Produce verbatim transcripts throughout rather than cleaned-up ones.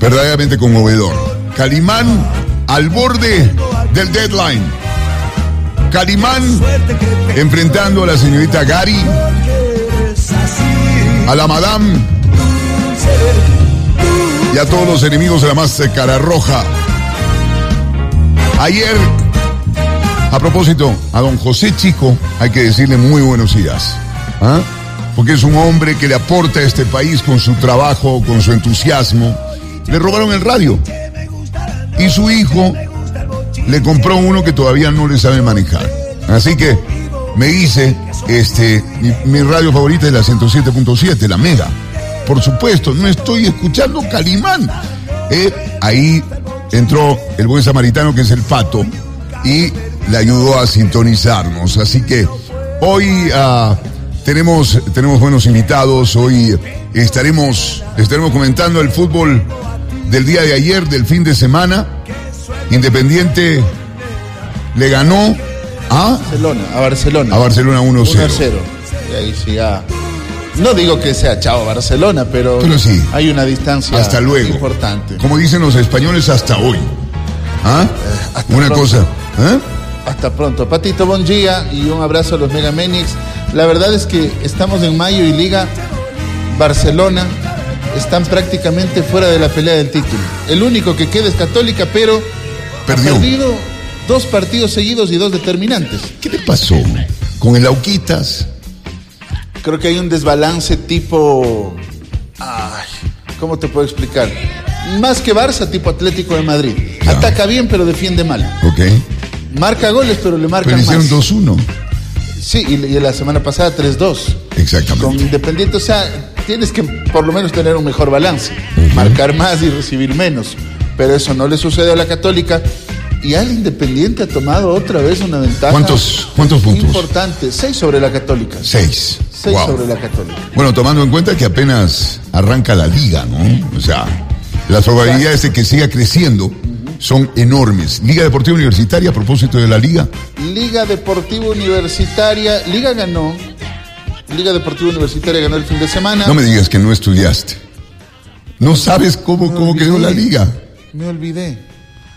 verdaderamente conmovedor. Calimán al borde del deadline. Calimán enfrentando a la señorita Gary, a la madame y a todos los enemigos de la máscara roja. Ayer, a propósito, a don José Chico hay que decirle muy buenos días, ¿ah? Porque es un hombre que le aporta a este país con su trabajo, con su entusiasmo. Le robaron el radio y su hijo le compró uno que todavía no le sabe manejar. Así que me hice, este, mi, mi radio favorita es la ciento siete punto siete, la Mega. Por supuesto, no estoy escuchando Calimán. Eh, ahí entró el buen samaritano que es el Pato y le ayudó a sintonizarnos. Así que hoy uh, tenemos, tenemos buenos invitados. Hoy estaremos, estaremos comentando el fútbol del día de ayer, del fin de semana. Independiente le ganó a Barcelona, a Barcelona. A Barcelona uno cero. uno cero. Y ahí sí, ah, no digo que sea chao Barcelona, pero, pero sí, hay una distancia hasta luego. Importante. Como dicen los españoles, hasta hoy. ¿Ah? Eh, hasta una pronto. cosa. ¿Eh? Hasta pronto. Patito, buen día y un abrazo a los Megamenics. La verdad es que estamos en mayo y Liga Barcelona están prácticamente fuera de la pelea del título. El único que queda es Católica, pero Perdió. ha perdido dos partidos seguidos y dos determinantes. ¿Qué le pasó con el Auquitas? Creo que hay un desbalance tipo... Ay, ¿cómo te puedo explicar? Más que Barça, tipo Atlético de Madrid. Ya. Ataca bien, pero defiende mal. Ok. Marca goles, pero le marcan Pero hicieron más. dos uno. Sí, y, y la semana pasada tres dos. Exactamente. Con Independiente, o sea, tienes que por lo menos tener un mejor balance. Uh-huh. Marcar más y recibir menos. Pero eso no le sucede a la Católica. Y al Independiente ha tomado otra vez una ventaja. ¿Cuántos, cuántos puntos? Importante. Seis sobre la Católica. Seis. Seis Wow. sobre la Católica. Bueno, tomando en cuenta que apenas arranca la liga, ¿no? O sea, las probabilidades de que siga creciendo son enormes. Liga Deportiva Universitaria, a propósito de la liga. Liga Deportiva Universitaria. Liga ganó. Liga Deportiva Universitaria ganó el fin de semana. No me digas que no estudiaste. No sabes cómo, Me cómo olvidé. quedó la liga. Me olvidé.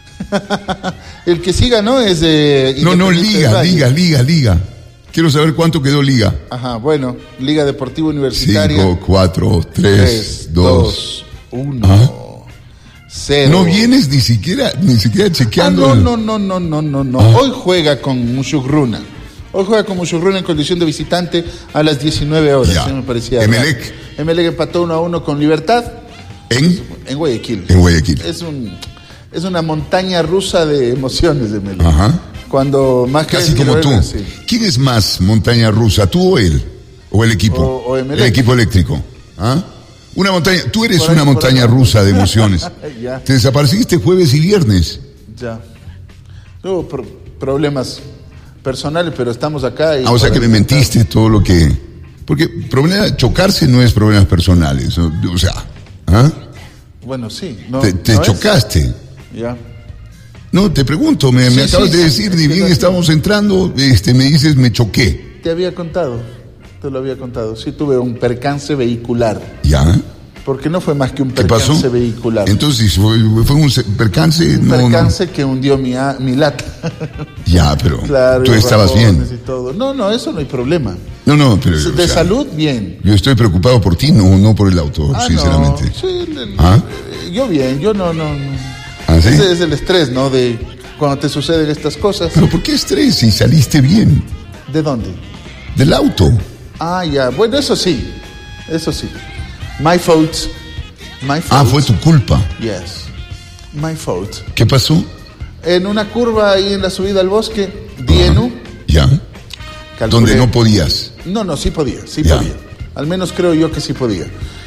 El que sí ganó es de... No, no, Independiente liga, del Valle. liga, liga, liga. Quiero saber cuánto quedó liga. Ajá, bueno, Liga Deportiva Universitaria. Cinco, cuatro, tres, dos. uno, Ah. cero. No vienes ni siquiera, ni siquiera Ah, chequeando. no, el- no, no, no, no, no, no. Ah. Hoy juega con Mushugruna. Hoy juega con Mushugruna en condición de visitante a las diecinueve horas. Ya. Sí, me parecía. Emelec. raro. Emelec empató uno a uno con Libertad En, en Guayaquil. en Guayaquil. Es un es una montaña rusa de emociones de Emelec. Ajá. Cuando más Casi que como tú. sí. ¿Quién es más montaña rusa, tú o él? ¿O el equipo? O- o Emelec. El equipo eléctrico. ¿Ah? Una montaña, tú eres Por ahí, una por montaña ahí. rusa de emociones. Ya. Te desapareciste jueves y viernes. Ya. Tuvo pro- problemas personales, pero estamos acá. Y Ah, o sea para que me intentar- mentiste todo lo que... Porque problema, chocarse no es problemas personales. O, o sea, ¿ah? Bueno, sí. No, te te ¿no es? chocaste. Ya. No, te pregunto, me, Sí, me acabas sí, de sí, decir, es ni que bien no- estábamos entrando, este, me dices, me choqué. Te había contado. Te lo había contado. Sí, tuve un percance vehicular. ¿Ya? Porque no fue más que un ¿Qué percance pasó? vehicular. Entonces, ¿fue, fue un se- percance? un No, no. percance que hundió mi, a- mi lata. Ya, pero Claro, tú y estabas bien. rajones y todo. No, no, eso no hay problema. No, no, pero... De o sea, salud, bien. yo estoy preocupado por ti, no, no por el auto, Ah, sinceramente. no. Sí, el- el- ¿Ah? eh, yo bien, yo no, no, no. ¿Ah, sí? Ese es el estrés, ¿no? De cuando te suceden estas cosas. Pero ¿por qué estrés si saliste bien ¿De dónde? del auto? Ah, ya. Bueno, eso sí. Eso sí. My fault. My fault. Ah, fue tu culpa. Yes. My fault. ¿Qué pasó? En una curva ahí en la subida al bosque, Dienu. Ya. calculé- Donde no podías. No, no, sí podía, sí Ya. podía. Al menos creo yo que sí podía.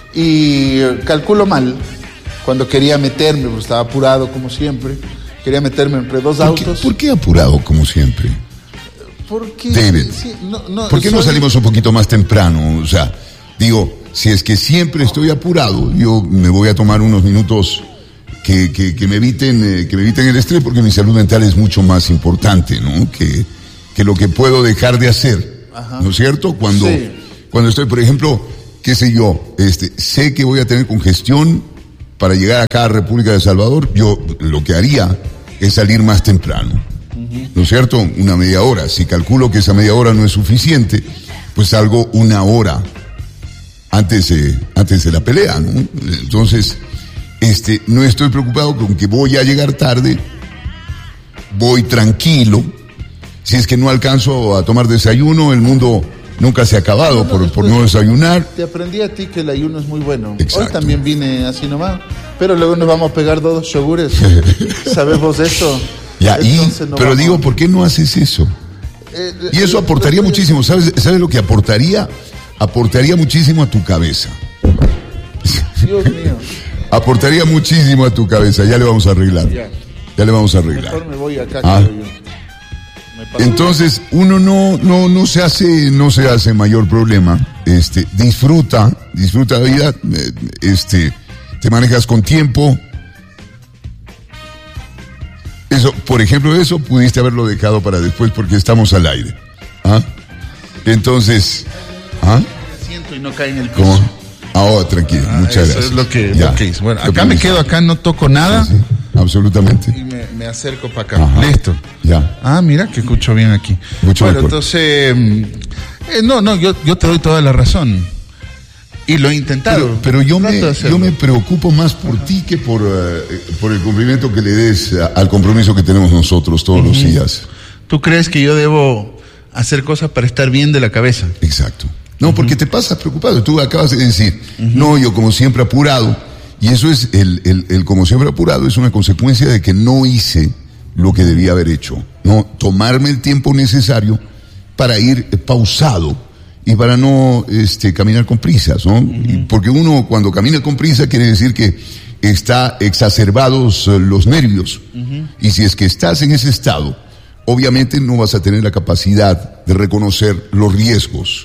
Y eh, calculo mal cuando quería meterme, porque estaba apurado como siempre. Quería meterme entre dos ¿Por qué, autos. por qué apurado como siempre? Porque, David, sí, no, no, ¿por qué no soy- salimos un poquito más temprano? O sea, digo, si es que siempre estoy apurado, yo me voy a tomar unos minutos que, que, que me eviten eh, que me eviten el estrés, porque mi salud mental es mucho más importante, ¿no? Que, que lo que puedo dejar de hacer, Ajá. ¿no es cierto? Cuando, Sí. cuando estoy, por ejemplo, qué sé yo, este, sé que voy a tener congestión para llegar acá a República de El Salvador, yo lo que haría es salir más temprano, uh-huh. ¿no es cierto? Una media hora. Si calculo que esa media hora no es suficiente, pues salgo una hora antes de, antes de la pelea, ¿no? Entonces, este, no estoy preocupado con que voy a llegar tarde, voy tranquilo. Si es que no alcanzo a tomar desayuno, el mundo nunca se ha acabado no, por, por no desayunar. Te aprendí a ti que el ayuno es muy bueno. Exacto. Hoy también vine así nomás, pero luego nos vamos a pegar dos yogures. ¿Sabemos eso? Ya, y, no pero vamos... digo, ¿por qué no haces eso? Eh, y eso eh, aportaría muchísimo. ¿Sabes, ¿Sabes lo que aportaría? Aportaría muchísimo a tu cabeza. Dios mío. Aportaría muchísimo a tu cabeza. Ya le vamos a arreglar. Ya, ya le vamos a arreglar. Mejor me voy acá, ¿Ah? yo. Entonces uno no no no se hace no se hace mayor problema. Este disfruta disfruta la vida. Este te manejas con tiempo. Eso, por ejemplo, eso pudiste haberlo dejado para después porque estamos al aire. ¿Ah? Entonces, ¿ah? Siento y no cae en el piso. ¿Cómo? Ah, oh, tranquilo, ah, muchas eso gracias. Es lo que, lo que hice. Bueno, acá me quedo, acá no toco nada. Sí, sí, absolutamente. Y me, me acerco para acá. Ajá. Listo. Ya. Ah, mira que escucho bien aquí. Mucho bueno, mejor. entonces, eh, no, no, yo, yo te doy toda la razón. Y lo he intentado. Pero, pero yo, me, yo me preocupo más por Ajá. ti que por, uh, por el cumplimiento que le des a, al compromiso que tenemos nosotros todos uh-huh. los días. ¿Tú crees que yo debo hacer cosas para estar bien de la cabeza? Exacto. No, porque uh-huh. te pasas preocupado. Tú acabas de decir, uh-huh. no, yo como siempre apurado. Y eso es, el, el, el como siempre apurado es una consecuencia de que no hice lo que debía haber hecho. No, tomarme el tiempo necesario para ir pausado y para no este, caminar con prisas, ¿no? Uh-huh. Porque uno cuando camina con prisa quiere decir que está exacerbados los nervios. Uh-huh. Y si es que estás en ese estado, obviamente no vas a tener la capacidad de reconocer los riesgos.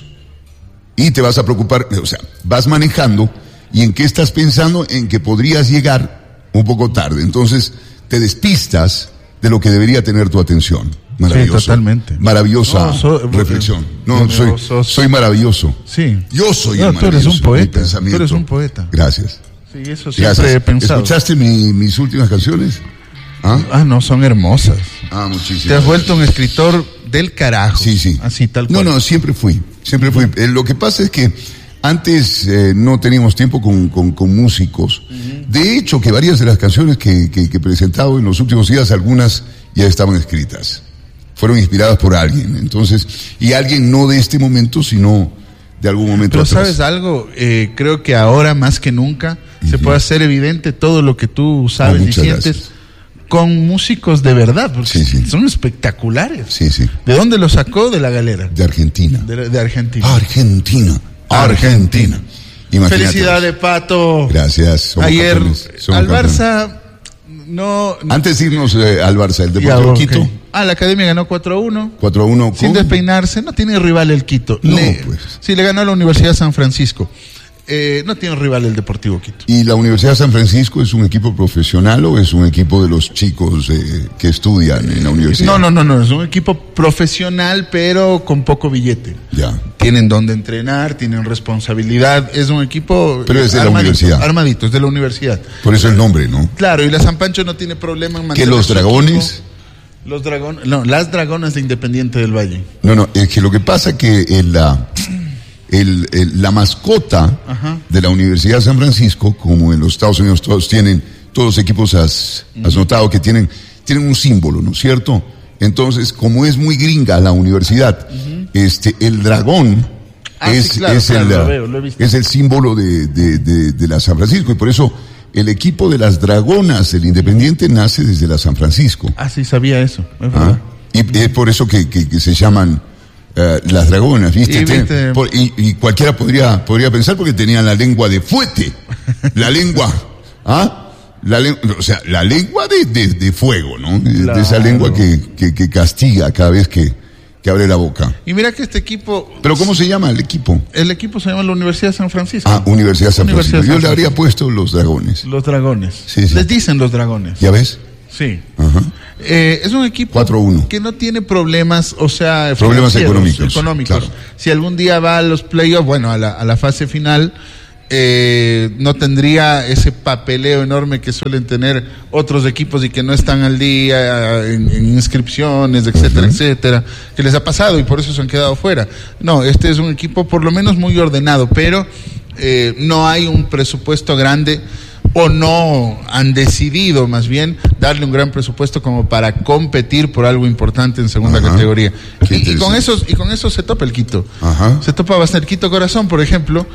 Y te vas a preocupar, o sea, vas manejando y en qué estás pensando, en que podrías llegar un poco tarde. Entonces te despistas de lo que debería tener tu atención. Maravilloso. Sí, totalmente. Maravillosa no, so, reflexión. No, soy, sos, soy maravilloso. Sí. Yo soy no, el maravilloso. Tú eres un poeta. Tú eres un poeta. Gracias. Sí, eso siempre Gracias. he pensado. ¿Escuchaste mi, mis últimas canciones? ¿Ah? ah, no, son hermosas. Ah, muchísimas. Te has vuelto un escritor del carajo. Sí, sí. Así, tal cual. No, no, siempre fui. Siempre fui. Eh, lo que pasa es que antes eh, no teníamos tiempo con, con, con músicos. Uh-huh. De hecho, que varias de las canciones que, que, que he presentado en los últimos días, algunas ya estaban escritas. Fueron inspiradas por alguien. Entonces, y alguien no de este momento, sino de algún momento Pero atrás. ¿sabes algo? Eh, creo que ahora más que nunca uh-huh. se puede hacer evidente todo lo que tú sabes oh, y sientes. Gracias. Con músicos de verdad, porque sí, sí. son espectaculares. Sí, sí. ¿De dónde lo sacó? De la galera. De Argentina. De, de Argentina. Argentina. Argentina. Imagínate. Felicidades, Pato. Gracias. Somos Ayer campeones. Somos al campeones. Barça no. Antes de irnos eh, al Barça, el Deportivo okay. Quito. Ah, la Academia ganó cuatro a uno. cuatro a uno. Sin despeinarse. No tiene rival el Quito. No, le, pues. Sí, le ganó a la Universidad de San Francisco. Eh, no tiene rival el Deportivo Quito. ¿Y la Universidad de San Francisco es un equipo profesional o es un equipo de los chicos eh, que estudian en la universidad? No, no, no, no, es un equipo profesional pero con poco billete. Ya. Tienen donde entrenar, tienen responsabilidad, es un equipo pero es de armadito, la universidad. Armadito, es de la universidad. Por eso el nombre, ¿no? Claro, y la San Pancho no tiene problema en mantener ¿Que los su dragones? equipo. Los dragones, no, las dragonas de Independiente del Valle. No, no, es que lo que pasa que en la... El, el, la mascota Ajá. de la Universidad de San Francisco, como en los Estados Unidos todos tienen, todos los equipos has, uh-huh. has notado que tienen, tienen un símbolo, ¿no es cierto? Entonces, como es muy gringa la universidad, uh-huh. este, el dragón ah, es, sí, claro, es, claro, el, lo veo, lo he visto. es el símbolo de, de, de, de la San Francisco, y por eso el equipo de las dragonas del Independiente nace desde la San Francisco. Ah, sí, sabía eso. Es ¿Ah? Y es por eso que, que, que se llaman Uh, las dragonas, ¿viste? Y, Ten, viste... por, y, y cualquiera podría, podría pensar porque tenían la lengua de fuete. La lengua, ¿ah? La le, o sea, la lengua de, de, de fuego, ¿no? Claro. De esa lengua que, que, que castiga cada vez que, que abre la boca. Y mira que este equipo... ¿Pero cómo se llama el equipo? El equipo se llama la Universidad de San Francisco. Ah, Universidad de San Universidad Francisco. San Yo le habría puesto los dragones. Los dragones. Sí, sí. Les dicen los dragones. ¿Ya ves? Sí. Ajá. Eh, es un equipo cuatro a uno. Que no tiene problemas, o sea, problemas económicos. económicos. Claro. Si algún día va a los playoffs, bueno, a la, a la fase final, eh, no tendría ese papeleo enorme que suelen tener otros equipos y que no están al día en, en inscripciones, etcétera, uh-huh. etcétera, que les ha pasado y por eso se han quedado fuera. No, este es un equipo por lo menos muy ordenado, pero eh, no hay un presupuesto grande, o no han decidido más bien darle un gran presupuesto como para competir por algo importante en segunda Ajá. categoría. Y, y con eso y con eso se topa el Quito. Ajá. Se topa bastante el Quito Corazón, por ejemplo,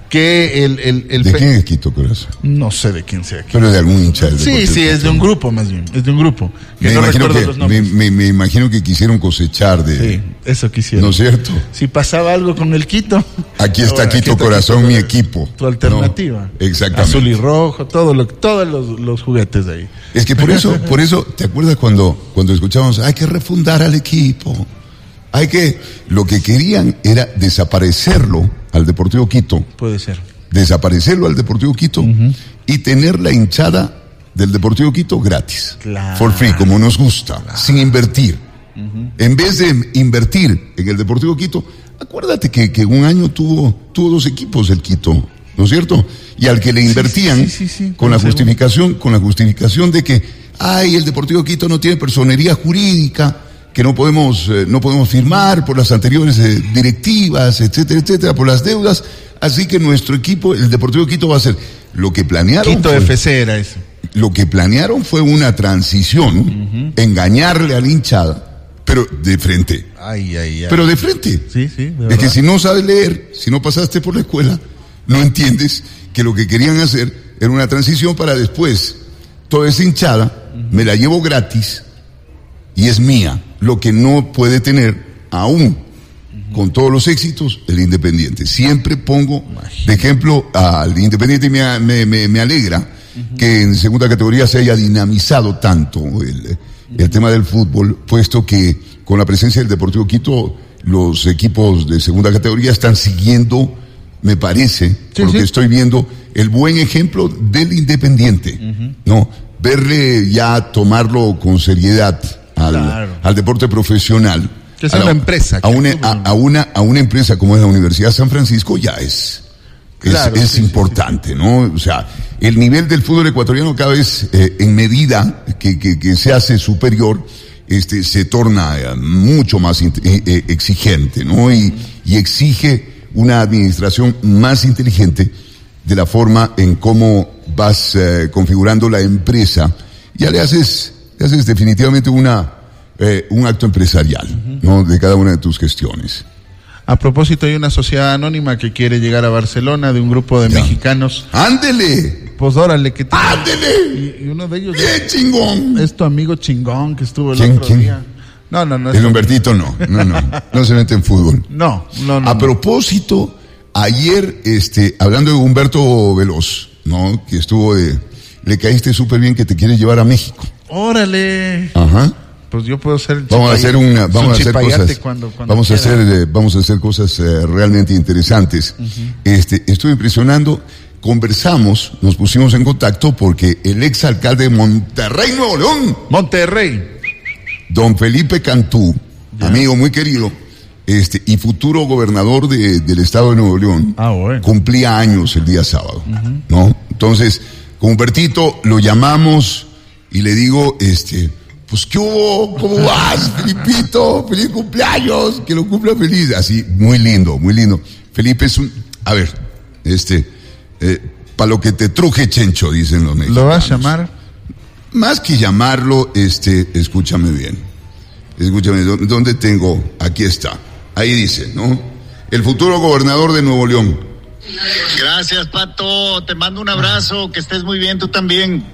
que el... el, el ¿De pe- quién es Quito Corazón? No sé de quién sea. Quito. Pero de algún hincha del Sí, sí, es de un grupo más bien, es de un grupo. Que me, no imagino recuerdo que, los nombres. Me, me, me imagino que quisieron cosechar de... Sí, eso quisieron. ¿No es cierto? Si pasaba algo con el Quito... Aquí está ahora, Quito aquí está Corazón, Quito, mi equipo. Tu alternativa. No, exactamente. Azul y rojo, todo lo, todos los, los juguetes de ahí. Es que por eso, por eso, ¿te acuerdas cuando, cuando escuchábamos, hay que refundar al equipo? Hay que... Lo que querían era desaparecerlo al Deportivo Quito. Puede ser. Desaparecerlo al Deportivo Quito uh-huh. y tener la hinchada del Deportivo Quito gratis. Claro. For free, como nos gusta, claro. sin invertir. Uh-huh. En vez de invertir en el Deportivo Quito, acuérdate que, que un año tuvo, tuvo dos equipos el Quito, ¿no es cierto? Y al que le invertían sí, sí, sí, sí, con la justificación, con la justificación de que, ay, el Deportivo Quito no tiene personería jurídica, que no podemos, eh, no podemos firmar por las anteriores eh, directivas, etcétera, etcétera, por las deudas. Así que nuestro equipo, el Deportivo Quito, va a ser lo que planearon. Quito fue, F C era eso. Lo que planearon fue una transición, uh-huh. engañarle a la hinchada, pero de frente. Ay, ay, ay. Pero de frente. Sí, sí. De es que si no sabes leer, si no pasaste por la escuela, no entiendes que lo que querían hacer era una transición para después. Toda esa hinchada uh-huh. me la llevo gratis y es mía, lo que no puede tener aún. Con todos los éxitos, el Independiente. Siempre pongo de ejemplo al Independiente y me, me, me, me alegra uh-huh. que en segunda categoría se haya dinamizado tanto el, uh-huh. el tema del fútbol, puesto que con la presencia del Deportivo Quito, los equipos de segunda categoría están siguiendo, me parece, sí, por lo sí. que estoy viendo, el buen ejemplo del Independiente. Uh-huh. No, verle ya tomarlo con seriedad al, claro. al deporte profesional. Que es una empresa. A una, a, a, una, a una empresa como es la Universidad de San Francisco ya es, es, claro, es sí, importante, sí, sí. ¿no? O sea, el nivel del fútbol ecuatoriano cada vez, eh, en medida que, que, que se hace superior, este, se torna eh, mucho más in, eh, exigente, ¿no? Y, y exige una administración más inteligente de la forma en cómo vas eh, configurando la empresa. Ya le haces, le haces definitivamente una... Eh, un acto empresarial, uh-huh. ¿no? De cada una de tus gestiones. A propósito, hay una sociedad anónima que quiere llegar a Barcelona de un grupo de ya. mexicanos. ¡Ándele! Pues órale, que tiene... ¡Ándele! Y, y uno de ellos... ¡Qué chingón! Es tu amigo chingón que estuvo el ¿Quién, otro quién? día. No, no, no. El Humbertito no, no, no. No se mete en fútbol. No, no, no. A propósito, ayer, este, hablando de Humberto Veloz, ¿no? Que estuvo de... Le caíste súper bien que te quiere llevar a México. órale. Ajá. Pues yo puedo ser el vamos a hacer una vamos a hacer cosas cuando, cuando vamos quiera. a hacer eh, vamos a hacer cosas eh, realmente interesantes. Uh-huh. Este estuve impresionando, conversamos, nos pusimos en contacto porque el ex alcalde de Monterrey, Nuevo León, Monterrey, don Felipe Cantú, ya. amigo muy querido, este y futuro gobernador de, del estado de Nuevo León, ah, bueno. cumplía años el día sábado, uh-huh. ¿no? Entonces, con Humbertito lo llamamos y le digo, este pues, ¿qué hubo? ¿Cómo vas, Felipito? ¡Feliz cumpleaños! Que lo cumpla feliz. Así, muy lindo, muy lindo. Felipe es un... A ver, este... Eh, para lo que te truje, Chencho, dicen los mexicanos. ¿Lo vas a llamar? Más que llamarlo, este... Escúchame bien. Escúchame, ¿dónde tengo? Aquí está. Ahí dice, ¿no? El futuro gobernador de Nuevo León. Gracias, Pato. Te mando un abrazo. Que estés muy bien, tú también.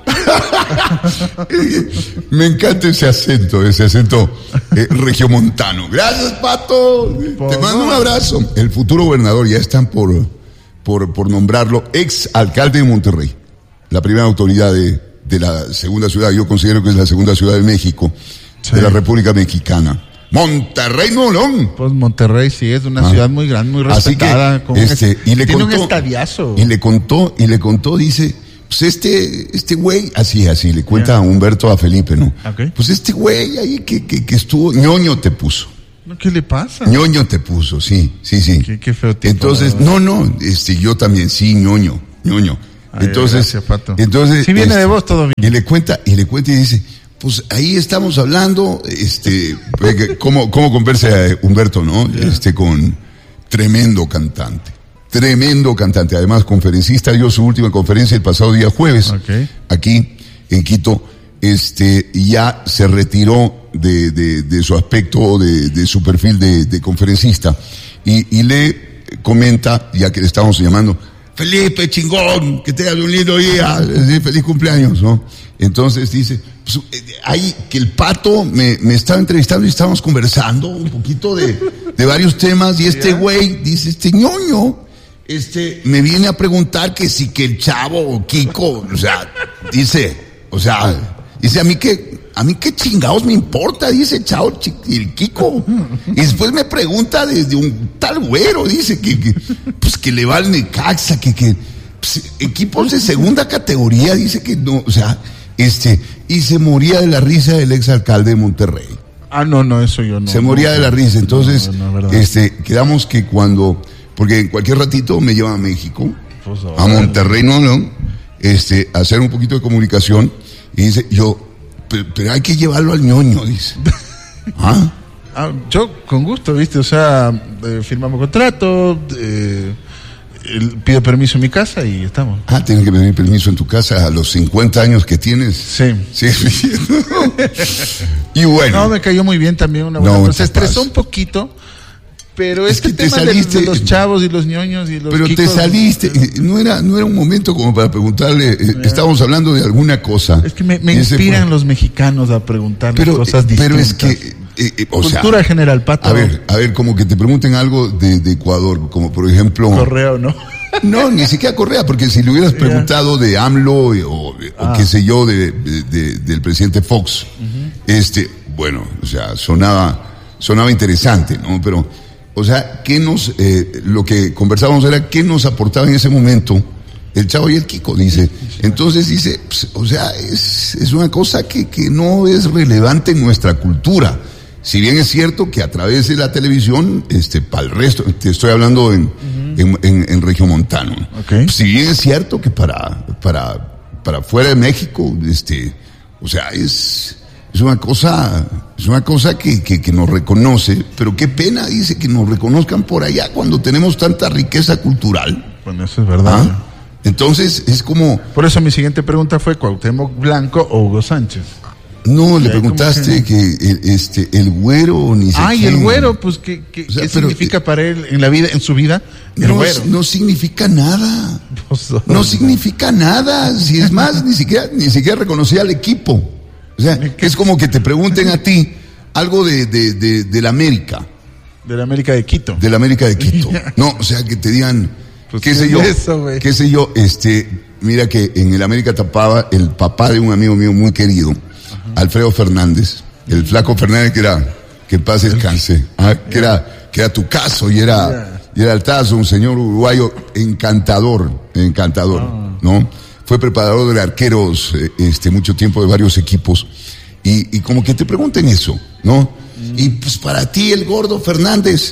Me encanta ese acento, ese acento eh, regiomontano. Gracias, Pato. Por Te mando un abrazo. El futuro gobernador, ya están por, por, por nombrarlo, ex alcalde de Monterrey. La primera autoridad de, de la segunda ciudad, yo considero que es la segunda ciudad de México, sí. de la República Mexicana. Monterrey, Nuevo León. Pues Monterrey sí es una ah. ciudad muy grande, muy respetada. Así que, este, un, y le tiene contó, un estadiazo. Y le contó, y le contó, dice, pues este, este güey, así, así, le cuenta yeah. a Humberto a Felipe, ¿no? Okay. Pues este güey ahí que, que, que estuvo, ñoño te puso. ¿Qué le pasa? ñoño te puso, sí, sí, sí. Qué, qué feo tipo. Entonces, no, no, este, yo también, sí, ñoño, ñoño. Ay, entonces, gracias, Pato. entonces. Si viene este, de vos, todo bien. Y le cuenta, y le cuenta y dice, pues ahí estamos hablando, este, cómo, cómo conversa Humberto, ¿no? Yeah. Este, con tremendo cantante, tremendo cantante, además conferencista, dio su última conferencia el pasado día jueves, okay. aquí en Quito, este, y ya se retiró de, de, de su aspecto, de, de su perfil de, de conferencista, y, y le comenta, ya que le estamos llamando, Felipe, chingón, que tengas un lindo día, feliz cumpleaños, ¿no? Entonces dice, pues, ahí que el Pato me, me estaba entrevistando y estábamos conversando un poquito de, de varios temas, y este güey dice, este ñoño, este, me viene a preguntar que si que el Chavo o Kiko, o sea, dice, o sea, dice a mí que, a mí qué chingados me importa, dice Chavo y el Kiko. Y después me pregunta de, de un tal güero, dice que, que pues que le va al Necaxa, que, que pues, equipos de segunda categoría, dice que no, o sea, este, y se moría de la risa del exalcalde de Monterrey. Ah, no, no, eso yo no. Se moría no, de la risa, entonces, no, no, este, quedamos que cuando, porque en cualquier ratito me lleva a México, pues, a Monterrey, no, no, este, a hacer un poquito de comunicación, y dice, yo, pero, pero hay que llevarlo al ñoño, dice. ¿Ah? Ah, yo con gusto, ¿viste? O sea, eh, firmamos contrato, eh, pido permiso en mi casa y estamos. Ah, tienes que pedir permiso en tu casa a los cincuenta años que tienes. Sí. Sí. Y bueno. No, me cayó muy bien también una buena. No, se estresó un poquito. Pero es este que te tema saliste, de los chavos y los ñoños y los Pero Kikos, te saliste, no era no era un momento como para preguntarle, eh, estábamos hablando de alguna cosa. Es que me, me inspiran fue... los mexicanos a preguntarle pero, cosas distintas. Pero es que, eh, eh, o Cultura sea, general, Pato. A ver, a ver, como que te pregunten algo de, de Ecuador, como por ejemplo... Correa o no. No, ni siquiera Correa, porque si le hubieras preguntado de AMLO o, ah. o qué sé yo, de, de, de, del presidente Fox, uh-huh. este, bueno, o sea, sonaba, sonaba interesante, ¿no? Pero... O sea, ¿qué nos, eh, lo que conversábamos era qué nos aportaba en ese momento el Chavo y el Kiko, dice. Entonces dice, pues, o sea, es, es una cosa que, que no es relevante en nuestra cultura. Si bien es cierto que a través de la televisión, este, para el resto, te estoy hablando en, uh-huh. en, en, en Regiomontano. Okay. Si bien es cierto que para, para, para fuera de México, este, o sea, es, es una cosa, es una cosa que, que, que nos reconoce, pero qué pena, dice, que nos reconozcan por allá cuando tenemos tanta riqueza cultural. Bueno, eso es verdad. ¿Ah? Entonces, es como... Por eso mi siguiente pregunta fue, ¿Cuauhtémoc Blanco o Hugo Sánchez? No, le preguntaste que el, este, el güero ni siquiera... Ay, el güero, pues, ¿qué, qué, o sea, ¿qué pero, significa para él en la vida, en su vida? El no, güero. No significa nada. No significa nada. Si es más, ni siquiera, ni siquiera reconocía al equipo. O sea, es como que te pregunten a ti algo de, de, de, de la América. De la América de Quito. De la América de Quito. No, o sea, que te digan, pues qué sé yo, eso, qué sé yo, este, mira que en el América tapaba el papá de un amigo mío muy querido, ajá. Alfredo Fernández, el flaco Fernández, que era, que en paz descanse, ¿ah? que yeah. era, que era tu caso y era, yeah. y era Altazo, un señor uruguayo encantador, encantador, ah. ¿no? Fue preparador de arqueros este mucho tiempo de varios equipos y, y como que te pregunten eso, ¿no? Mm. Y pues para ti el gordo Fernández.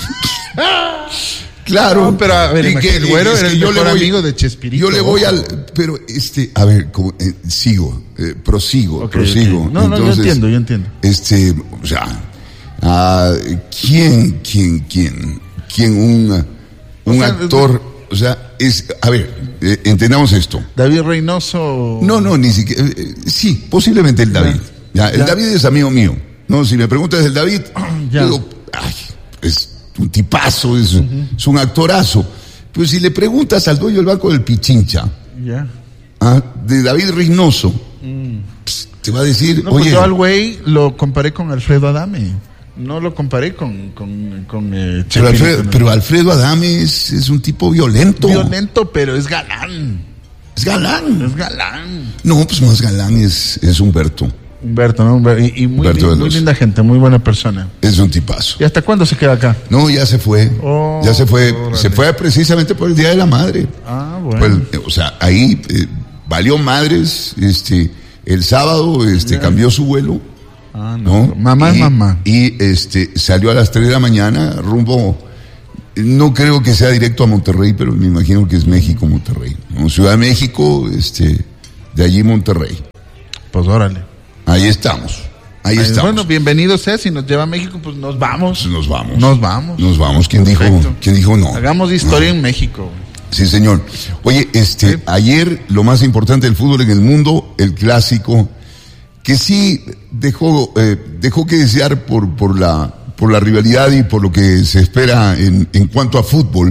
Claro, no, pero a ver, y que, el güero es era el yo mejor le voy, amigo de Chespirito. Yo le voy al, pero este, a ver, como, eh, sigo, eh, prosigo, okay, prosigo. Okay. No, Entonces, no, yo entiendo, yo entiendo. Este, o sea, uh, ¿quién, quién, quién, quién un, un o sea, actor? O sea, es, a ver, eh, entendamos esto. David Reynoso. No, no, ni siquiera, eh, sí, posiblemente el David. Ya, el ya. David es amigo mío. No, si me preguntas del David, ya. digo, ay, es un tipazo, es, uh-huh. es un actorazo. Pero si le preguntas al dueño del Banco del Pichincha, ya. ¿ah? de David Reynoso, mm. pues, te va a decir, no, oye. Pues yo al güey lo comparé con Alfredo Adame. No lo comparé con, con, con eh, pero, Alfredo, pero Alfredo Adame es, es un tipo violento. Violento, pero es galán. Es galán. Es galán. No, pues más galán es, es Humberto. Humberto, ¿no? Y, y muy, Humberto li, muy linda gente, muy buena persona. Es un tipazo. ¿Y hasta cuándo se queda acá? No, ya se fue. Oh, ya se fue. Órale. Se fue precisamente por el Día de la Madre. Ah, bueno. Pues, o sea, ahí eh, valió madres. Este, el sábado este, cambió su vuelo. Ah, no. ¿no? Mamá es y, mamá. Y este, salió a las tres de la mañana rumbo, no creo que sea directo a Monterrey, pero me imagino que es México, Monterrey. ¿no? Ciudad de México, este, de allí Monterrey. Pues órale. Ahí estamos. Ahí Ay, estamos. Bueno, bienvenido sea, si nos lleva a México, pues nos vamos. Pues nos vamos. Nos vamos. Nos vamos. ¿Quién dijo, ¿quién dijo no? Hagamos historia no. en México. Sí, señor. Oye, este, ¿Sí? ayer lo más importante del fútbol en el mundo, el clásico, que sí dejó, eh, dejó que desear por, por la, por la rivalidad y por lo que se espera en, en cuanto a fútbol,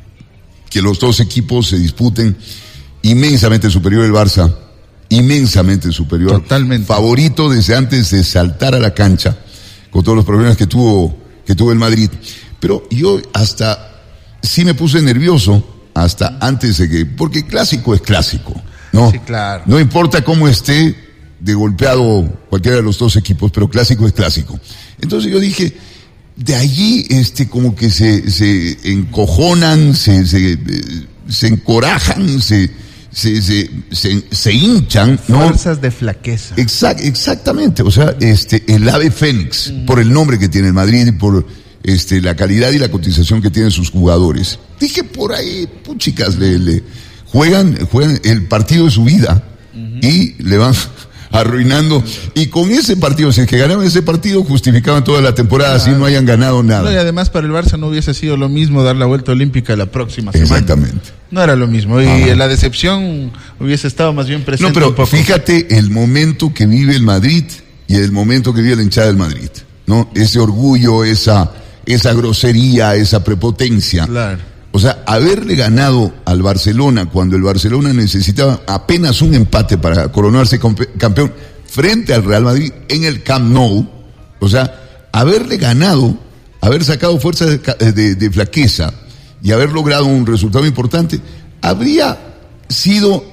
que los dos equipos se disputen, inmensamente superior el Barça, inmensamente superior. Totalmente. Favorito desde antes de saltar a la cancha, con todos los problemas que tuvo, que tuvo el Madrid. Pero yo hasta sí me puse nervioso, hasta antes de que, porque clásico es clásico, ¿no? Sí, claro. No importa cómo esté de golpeado cualquiera de los dos equipos, pero clásico es clásico. Entonces yo dije, de allí, este, como que se, se encojonan, se, se, se encorajan, se, se, se, se, se hinchan, ¿no? Fuerzas de flaqueza. Exact, exactamente, o sea, este, el ave fénix, mm. por el nombre que tiene el Madrid y por este, la calidad y la cotización que tienen sus jugadores. Dije por ahí, puchicas, le, le juegan, juegan el partido de su vida uh-huh. y le van arruinando. Y con ese partido, si es que ganaban ese partido, justificaban toda la temporada, así no hayan ganado nada. No, y además para el Barça no hubiese sido lo mismo dar la vuelta olímpica la próxima semana. Exactamente. No era lo mismo. Y Ajá. la decepción hubiese estado más bien presente. No, pero un poco. Fíjate el momento que vive el Madrid y el momento que vive la hinchada del Madrid, ¿no? Ese orgullo, esa, esa grosería, esa prepotencia. Claro. O sea, haberle ganado al Barcelona cuando el Barcelona necesitaba apenas un empate para coronarse campeón frente al Real Madrid en el Camp Nou, o sea, haberle ganado, haber sacado fuerza de, de, de flaqueza y haber logrado un resultado importante, habría sido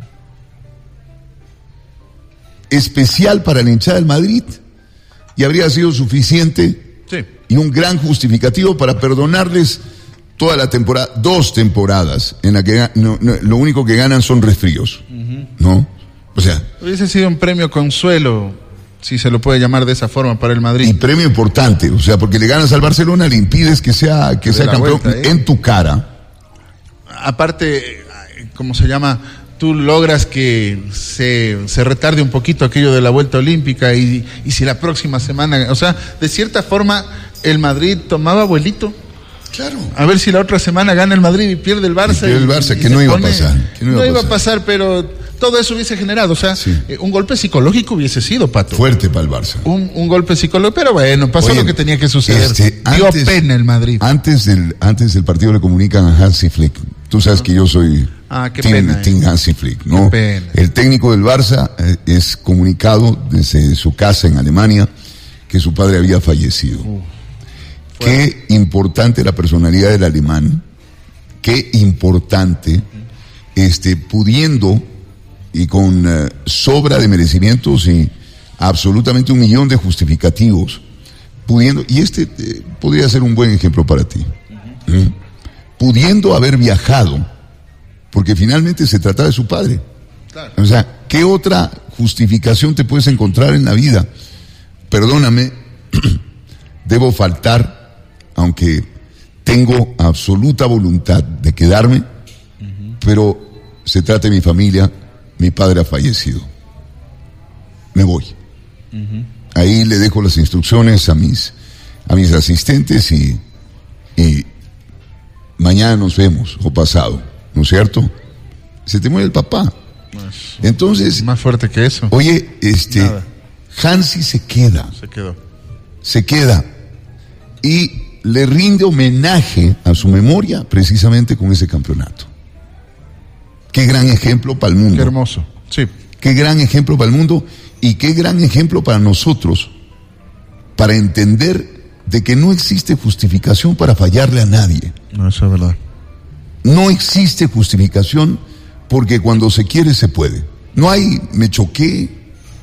especial para la hinchada del Madrid y habría sido suficiente sí. y un gran justificativo para perdonarles toda la temporada, dos temporadas en la que no, no, lo único que ganan son resfríos, uh-huh. ¿no? O sea, hubiese sido un premio consuelo, si se lo puede llamar de esa forma, para el Madrid. Y premio importante, o sea, porque le ganas al Barcelona, le impides que sea que sea campeón vuelta, ¿eh? En tu cara. Aparte, ¿cómo se llama? Tú logras que se, se retarde un poquito aquello de la vuelta olímpica y, y si la próxima semana, o sea, de cierta forma el Madrid tomaba vuelito. Claro. A ver si la otra semana gana el Madrid y pierde el Barça. Y pierde el Barça, y, que, y no iba pone, a pasar, que no iba a pasar. No iba a pasar, pero todo eso hubiese generado, o sea, sí. eh, un golpe psicológico hubiese sido, Pato. Fuerte para el Barça. Un, un golpe psicológico, pero bueno, pasó Oye, lo que tenía que suceder. Este, Dio antes, pena el Madrid. Antes del, antes del partido le comunican a Hansi Flick. Tú sabes que yo soy ah, qué team, pena, team eh. Hansi Flick, ¿no? Qué pena. El técnico del Barça eh, es comunicado desde su casa en Alemania que su padre había fallecido. Uh. Qué importante la personalidad del alemán, qué importante, este, pudiendo y con uh, sobra de merecimientos y absolutamente un millón de justificativos, pudiendo, y este eh, podría ser un buen ejemplo para ti, uh-huh. ¿eh? pudiendo haber viajado, porque finalmente se trataba de su padre. Claro. O sea, ¿qué otra justificación te puedes encontrar en la vida? Perdóname, debo faltar, aunque tengo absoluta voluntad de quedarme, uh-huh. pero se trata de mi familia, mi padre ha fallecido. Me voy. Uh-huh. Ahí le dejo las instrucciones a mis, a mis asistentes y, y mañana nos vemos, o pasado, ¿no es cierto? Se te muere el papá. Pues, Entonces, más fuerte que eso. Oye, este, Nada. Hansi se queda. Se quedó. Se queda. Y le rinde homenaje a su memoria precisamente con ese campeonato. Qué gran ejemplo para el mundo. Qué hermoso, sí. Qué gran ejemplo para el mundo y qué gran ejemplo para nosotros, para entender de que no existe justificación para fallarle a nadie. No, eso es verdad. No existe justificación porque cuando se quiere se puede. No hay me choqué,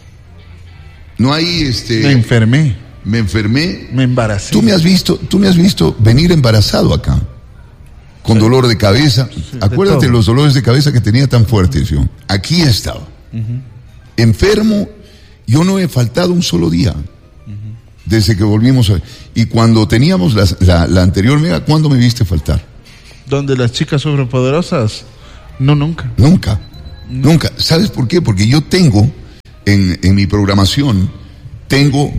no hay este... Me enfermé. Me enfermé. Me embaracé. Tú me has visto, tú me has visto venir embarazado acá, con sí. dolor de cabeza. Sí, Acuérdate de los dolores de cabeza que tenía tan fuertes yo. Aquí estaba, uh-huh. enfermo yo no he faltado un solo día desde que volvimos a... Y cuando teníamos la, la, la anterior mega, ¿cuándo me viste faltar? Donde las chicas sobrepoderosas, no, nunca. Nunca, no. nunca. ¿Sabes por qué? Porque yo tengo, en, en mi programación, tengo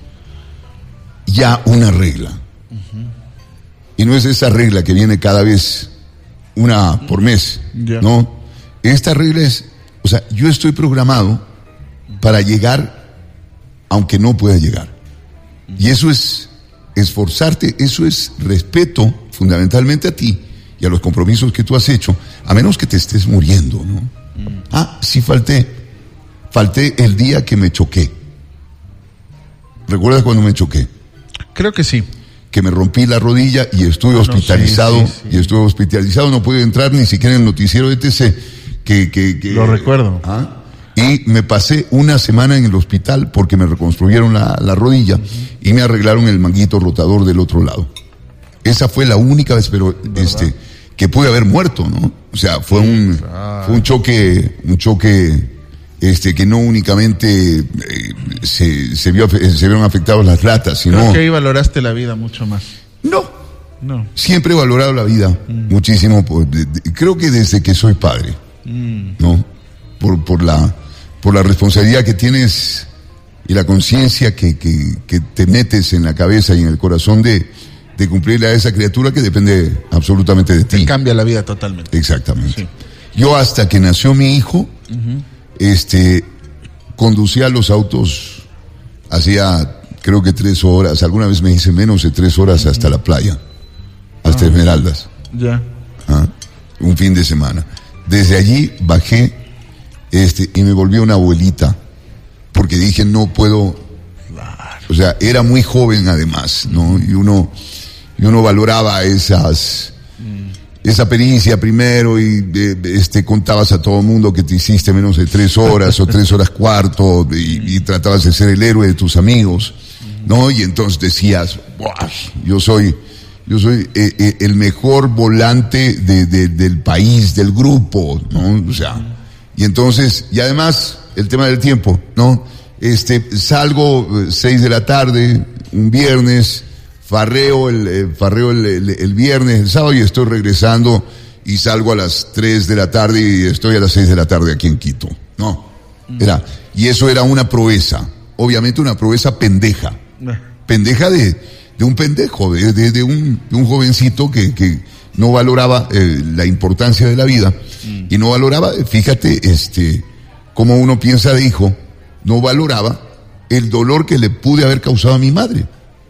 ya una regla. Uh-huh. Y no es esa regla que viene cada vez una por mes, yeah. ¿no? Esta regla es, o sea, yo estoy programado para llegar aunque no pueda llegar. Y eso es esforzarte, eso es respeto fundamentalmente a ti y a los compromisos que tú has hecho, a menos que te estés muriendo, ¿no? Mm. Ah, sí falté, falté el día que me choqué. ¿Recuerdas cuando me choqué? Creo que sí. Que me rompí la rodilla y estuve no, hospitalizado, sí, sí, sí. y estuve hospitalizado, no pude entrar ni siquiera en el noticiero de T C, que... que, que Lo recuerdo. ¿ah? Y me pasé una semana en el hospital porque me reconstruyeron la, la rodilla uh-huh. y me arreglaron el manguito rotador del otro lado. Esa fue la única vez, pero ¿verdad? este que pude haber muerto, ¿no? O sea, fue un ah. fue un choque, un choque este que no únicamente eh, se se vio se vieron afectados las latas, sino creo que ahí valoraste la vida mucho más. No. No. Siempre he valorado la vida mm. muchísimo, por, de, de, creo que desde que soy padre. Mm. ¿No? Por por la por la responsabilidad que tienes y la conciencia que, que, que te metes en la cabeza y en el corazón de, de cumplirle a esa criatura que depende absolutamente de ti. Te cambia la vida totalmente. Exactamente. Sí. Yo hasta que nació mi hijo, uh-huh. este, conducía los autos, hacía creo que tres horas, alguna vez me hice menos de tres horas uh-huh. hasta la playa, hasta uh-huh. Esmeraldas. Ya. ¿Ah? Un fin de semana. Desde allí bajé Este, y me volví una abuelita, porque dije no puedo, claro. o sea, era muy joven además, ¿no? Y uno, y uno valoraba esas, mm. esa pericia primero y eh, este, contabas a todo el mundo que te hiciste menos de tres horas o tres horas cuarto y, y tratabas de ser el héroe de tus amigos, ¿no? Y entonces decías, yo soy, yo soy eh, eh, el mejor volante de, de, del país, del grupo, ¿no? O sea, y entonces, y además, el tema del tiempo, ¿no? Este, salgo seis de la tarde, un viernes, farreo el, eh, farreo el, el, el viernes, el sábado, y estoy regresando y salgo a las tres de la tarde y estoy a las seis de la tarde aquí en Quito, ¿no? Era, y eso era una proeza, obviamente una proeza pendeja, pendeja de, de un pendejo, de, de, de un, de un jovencito que, que no valoraba eh, la importancia de la vida mm. y no valoraba, fíjate, este, como uno piensa de hijo, no valoraba el dolor que le pude haber causado a mi madre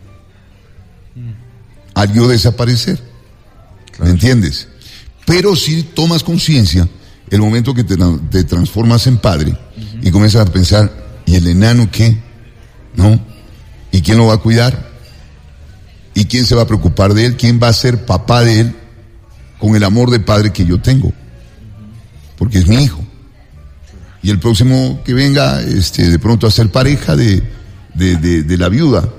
mm. al yo desaparecer, claro. ¿Me entiendes? Pero si tomas conciencia, el momento que te, te transformas en padre uh-huh. y comienzas a pensar, ¿y el enano qué? ¿No? ¿Y quién lo va a cuidar? ¿Y quién se va a preocupar de él? ¿Quién va a ser papá de él? Con el amor de padre que yo tengo, porque es mi hijo. Y el próximo que venga, este, de pronto a ser pareja de, de, de, de la viuda.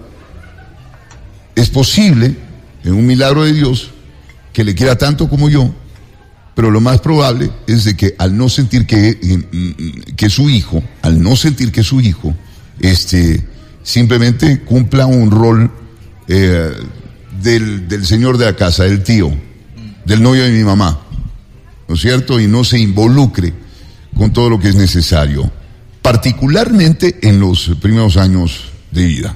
Es posible, en un milagro de Dios, que le quiera tanto como yo, pero lo más probable es de que al no sentir que, que su hijo, al no sentir que su hijo, este, simplemente cumpla un rol eh, del, del señor de la casa, del tío, del novio de mi mamá, ¿no es cierto? Y no se involucre con todo lo que es necesario, particularmente en los primeros años de vida.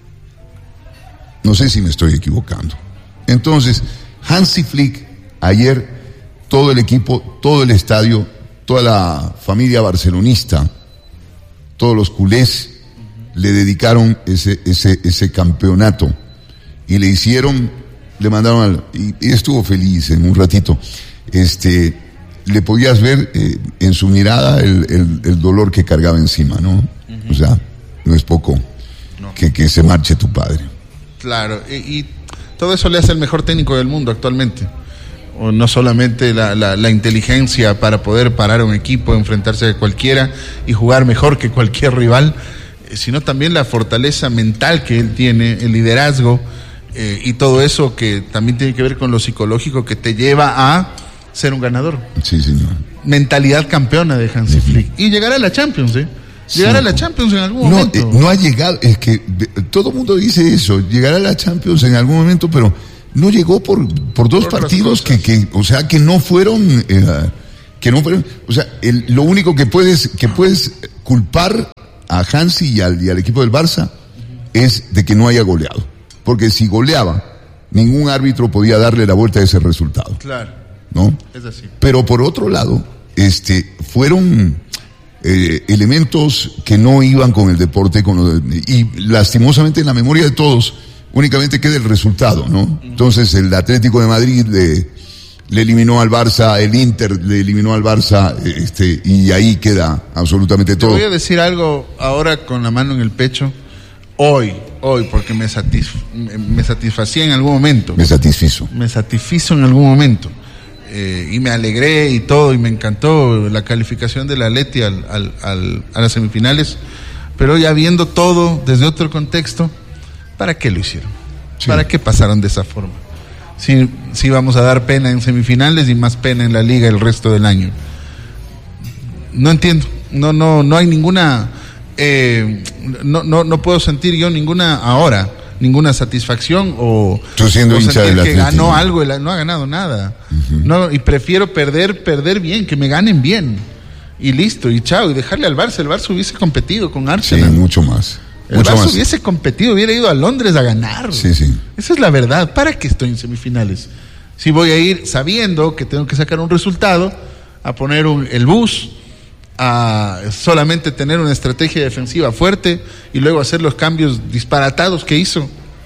No sé si me estoy equivocando. Entonces, Hansi Flick, ayer, todo el equipo, todo el estadio, toda la familia barcelonista, todos los culés, le dedicaron ese, ese, ese campeonato y le hicieron... Le mandaron al, y, y estuvo feliz en un ratito. Este, le podías ver eh, en su mirada el, el, el dolor que cargaba encima, ¿no? Uh-huh. O sea, no es poco no. Que, que se marche tu padre. Claro, y, y todo eso le hace el mejor técnico del mundo actualmente. O no solamente la, la, la inteligencia para poder parar a un equipo, enfrentarse a cualquiera y jugar mejor que cualquier rival, eh, sino también la fortaleza mental que él tiene, el liderazgo. Eh, y todo eso que también tiene que ver con lo psicológico que te lleva a ser un ganador. Sí, señor. Mentalidad campeona de Hansi uh-huh. Flick. Y llegar a la Champions, ¿eh? Llegará a la Champions en algún no, momento. Eh, no ha llegado, es que todo el mundo dice eso, llegará a la Champions en algún momento, pero no llegó por, por dos por partidos que, que, o sea, que no fueron, eh, que no fueron, o sea, el, lo único que puedes, que puedes culpar a Hansi y al, y al equipo del Barça es de que no haya goleado. Porque si goleaba, ningún árbitro podía darle la vuelta a ese resultado. Claro. ¿No? Es así. Pero por otro lado, este, fueron eh, elementos que no iban con el deporte, con lo de, y lastimosamente en la memoria de todos únicamente queda el resultado, ¿no? Entonces el Atlético de Madrid le, le eliminó al Barça, el Inter le eliminó al Barça, este, y ahí queda absolutamente todo. Te voy a decir algo ahora con la mano en el pecho. Hoy, hoy, porque me, satisf me satisfacía en algún momento. Me satisfizo. Me satisfizo en algún momento. Eh, y me alegré y todo, y me encantó la calificación del Atleti al, al, al, a las semifinales. Pero ya viendo todo desde otro contexto, ¿para qué lo hicieron? Sí. ¿Para qué pasaron de esa forma? Si, si vamos a dar pena en semifinales y más pena en la liga el resto del año. No entiendo. No, no, no hay ninguna... Eh, no, no, no puedo sentir yo ninguna ahora, ninguna satisfacción o, Tú siendo o hincha sentir del que Atlético. ganó algo, no ha ganado nada. Uh-huh. No, y prefiero perder, perder bien, que me ganen bien. Y listo, y chao, y dejarle al Barça. El Barça hubiese competido con Arsenal. Sí, mucho más. El mucho Barça más. hubiese competido, hubiera ido a Londres a ganar. Sí, sí. Esa es la verdad. ¿Para qué estoy en semifinales? Si voy a ir sabiendo que tengo que sacar un resultado, a poner un, el bus, a solamente tener una estrategia defensiva fuerte y luego hacer los cambios disparatados que hizo.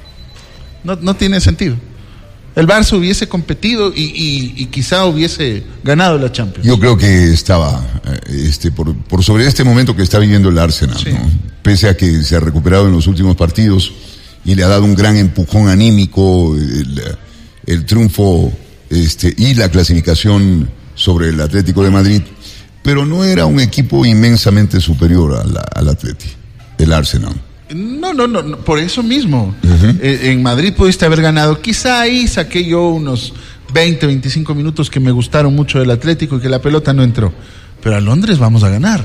No, no tiene sentido. El Barça hubiese competido y, y, y quizá hubiese ganado la Champions. Yo creo que estaba este, por, por sobre este momento que está viviendo el Arsenal, sí. ¿no? Pese a que se ha recuperado en los últimos partidos y le ha dado un gran empujón anímico, el, el triunfo este, y la clasificación sobre el Atlético de Madrid. Pero no era un equipo inmensamente superior al, al Atleti, el Arsenal. No, no, no, no, por eso mismo. Uh-huh. eh, en Madrid pudiste haber ganado. Quizá ahí saqué yo unos veinte, veinticinco minutos que me gustaron mucho del Atlético y que la pelota no entró. Pero a Londres vamos a ganar.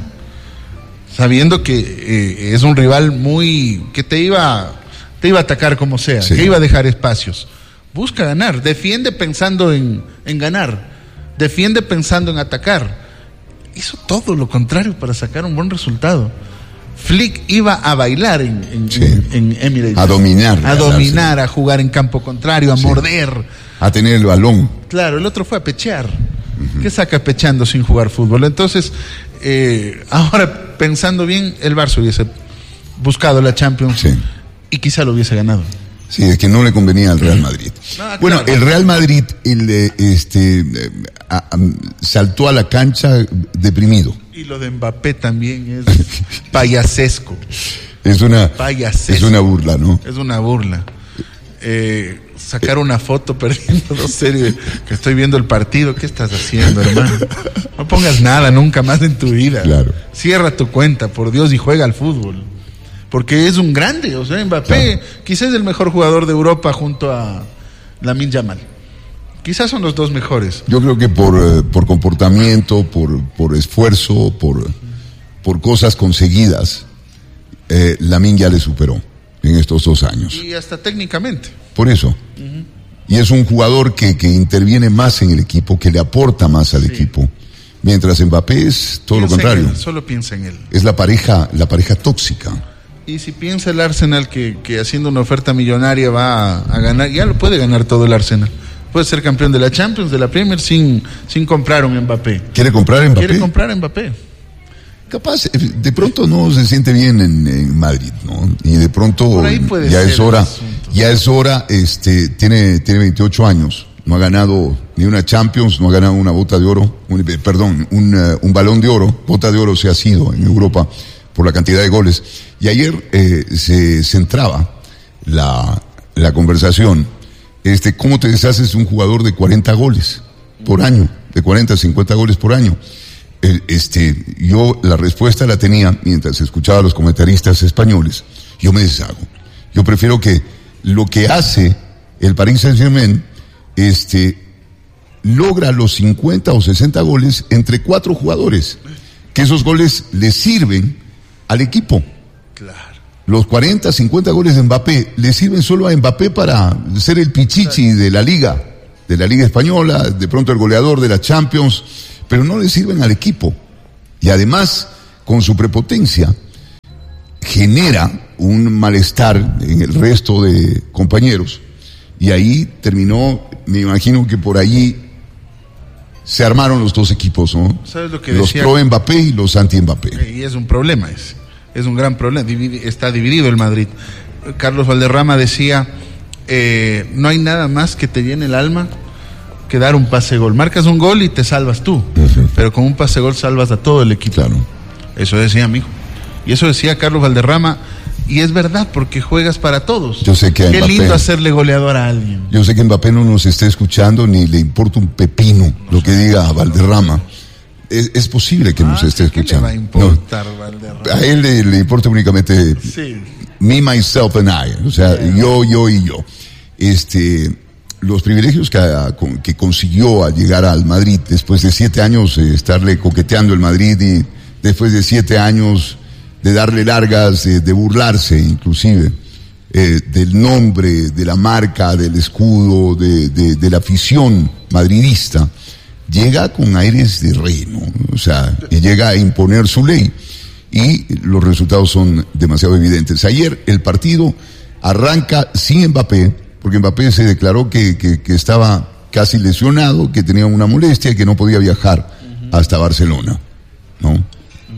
Sabiendo que eh, es un rival muy... que te iba, te iba a atacar como sea, sí. que iba a dejar espacios. Busca ganar, defiende pensando en, en ganar, defiende pensando en atacar. Hizo todo lo contrario para sacar un buen resultado. Flick iba a bailar en, en, sí. en, en Emirates. A dominar. A dominar, a jugar en campo contrario, a sí. morder. A tener el balón. Claro, el otro fue a pechear. Uh-huh. ¿Qué saca pechando sin jugar fútbol? Entonces, eh, ahora pensando bien, el Barça hubiese buscado la Champions sí. y quizá lo hubiese ganado. Sí, es que no le convenía al Real Madrid. Ah, bueno, claro. El Real Madrid el, este, a, a, saltó a la cancha deprimido. Y lo de Mbappé también es payasesco. Es una, payasesco. Es una burla, ¿no? Es una burla. Eh, sacar una foto perdiendo dos series, que estoy viendo el partido. ¿Qué estás haciendo, hermano? No pongas nada nunca más en tu vida. Claro. Cierra tu cuenta, por Dios, y juega al fútbol. Porque es un grande, o sea, Mbappé claro. quizás es el mejor jugador de Europa junto a Lamine Yamal. Quizás son los dos mejores. Yo creo que por, eh, por comportamiento, por, por esfuerzo, por, por cosas conseguidas, eh, Lamine ya le superó en estos dos años. Y hasta técnicamente. Por eso. Uh-huh. Y es un jugador que, que interviene más en el equipo, que le aporta más al sí. equipo. Mientras Mbappé es todo piensa lo contrario. Él, solo piensa en él. Es la pareja, la pareja tóxica. Y si piensa el Arsenal que, que haciendo una oferta millonaria va a, a ganar, ya lo puede ganar todo el Arsenal. Puede ser campeón de la Champions, de la Premier, sin, sin comprar un Mbappé. ¿Quiere comprar Mbappé? Quiere comprar Mbappé. Capaz, de pronto no se siente bien en, en Madrid, ¿no? Y de pronto Por ahí puede ya ser es hora, ya es hora, este, tiene, tiene veintiocho años, no ha ganado ni una Champions, no ha ganado una bota de oro, un, perdón, un, uh, un balón de oro, bota de oro se ha sido en Europa por la cantidad de goles. Y ayer eh, se centraba la, la conversación, este, ¿cómo te deshaces de un jugador de cuarenta goles por año? De cuarenta, cincuenta goles por año. El, este, yo la respuesta la tenía mientras escuchaba a los comentaristas españoles. Yo me deshago. Yo prefiero que lo que hace el Paris Saint-Germain, este, logra los cincuenta o sesenta goles entre cuatro jugadores. Que esos goles le sirven al equipo. Claro. Los cuarenta, cincuenta goles de Mbappé le sirven solo a Mbappé para ser el pichichi de la liga, de la liga española, de pronto el goleador de la Champions, pero no le sirven al equipo. Y además, con su prepotencia, genera un malestar en el resto de compañeros. Y ahí terminó, me imagino que por allí se armaron los dos equipos, ¿no? ¿Sabes lo que los decía? pro Mbappé y los anti Mbappé. Y es un problema ese. Es un gran problema, Dividi- está dividido el Madrid. Carlos Valderrama decía, eh, no hay nada más que te llene el alma que dar un pase gol. Marcas un gol y te salvas tú, uh-huh. pero con un pase gol salvas a todo el equipo. Claro. Eso decía mi hijo. Y eso decía Carlos Valderrama, y es verdad, porque juegas para todos. Yo sé que a Qué Mbappé, lindo hacerle goleador a alguien. Yo sé que Mbappé no nos está escuchando ni le importa un pepino no lo sé. que diga a Valderrama. Es, es posible que ah, nos esté ¿qué escuchando. le va a importar, no. Valderrama? A él le, le importa únicamente sí. me, myself and I. O sea, yeah. yo, yo y yo. Este, los privilegios que, que consiguió al llegar al Madrid después de siete años eh, estarle coqueteando el Madrid y después de siete años de darle largas, de, de burlarse inclusive eh, del nombre, de la marca, del escudo, de, de, de la afición madridista. Llega con aires de rey, ¿no? O sea, y llega a imponer su ley. Y los resultados son demasiado evidentes. Ayer el partido arranca sin Mbappé, porque Mbappé se declaró que, que, que estaba casi lesionado, que tenía una molestia y que no podía viajar uh-huh. hasta Barcelona, ¿no? Uh-huh.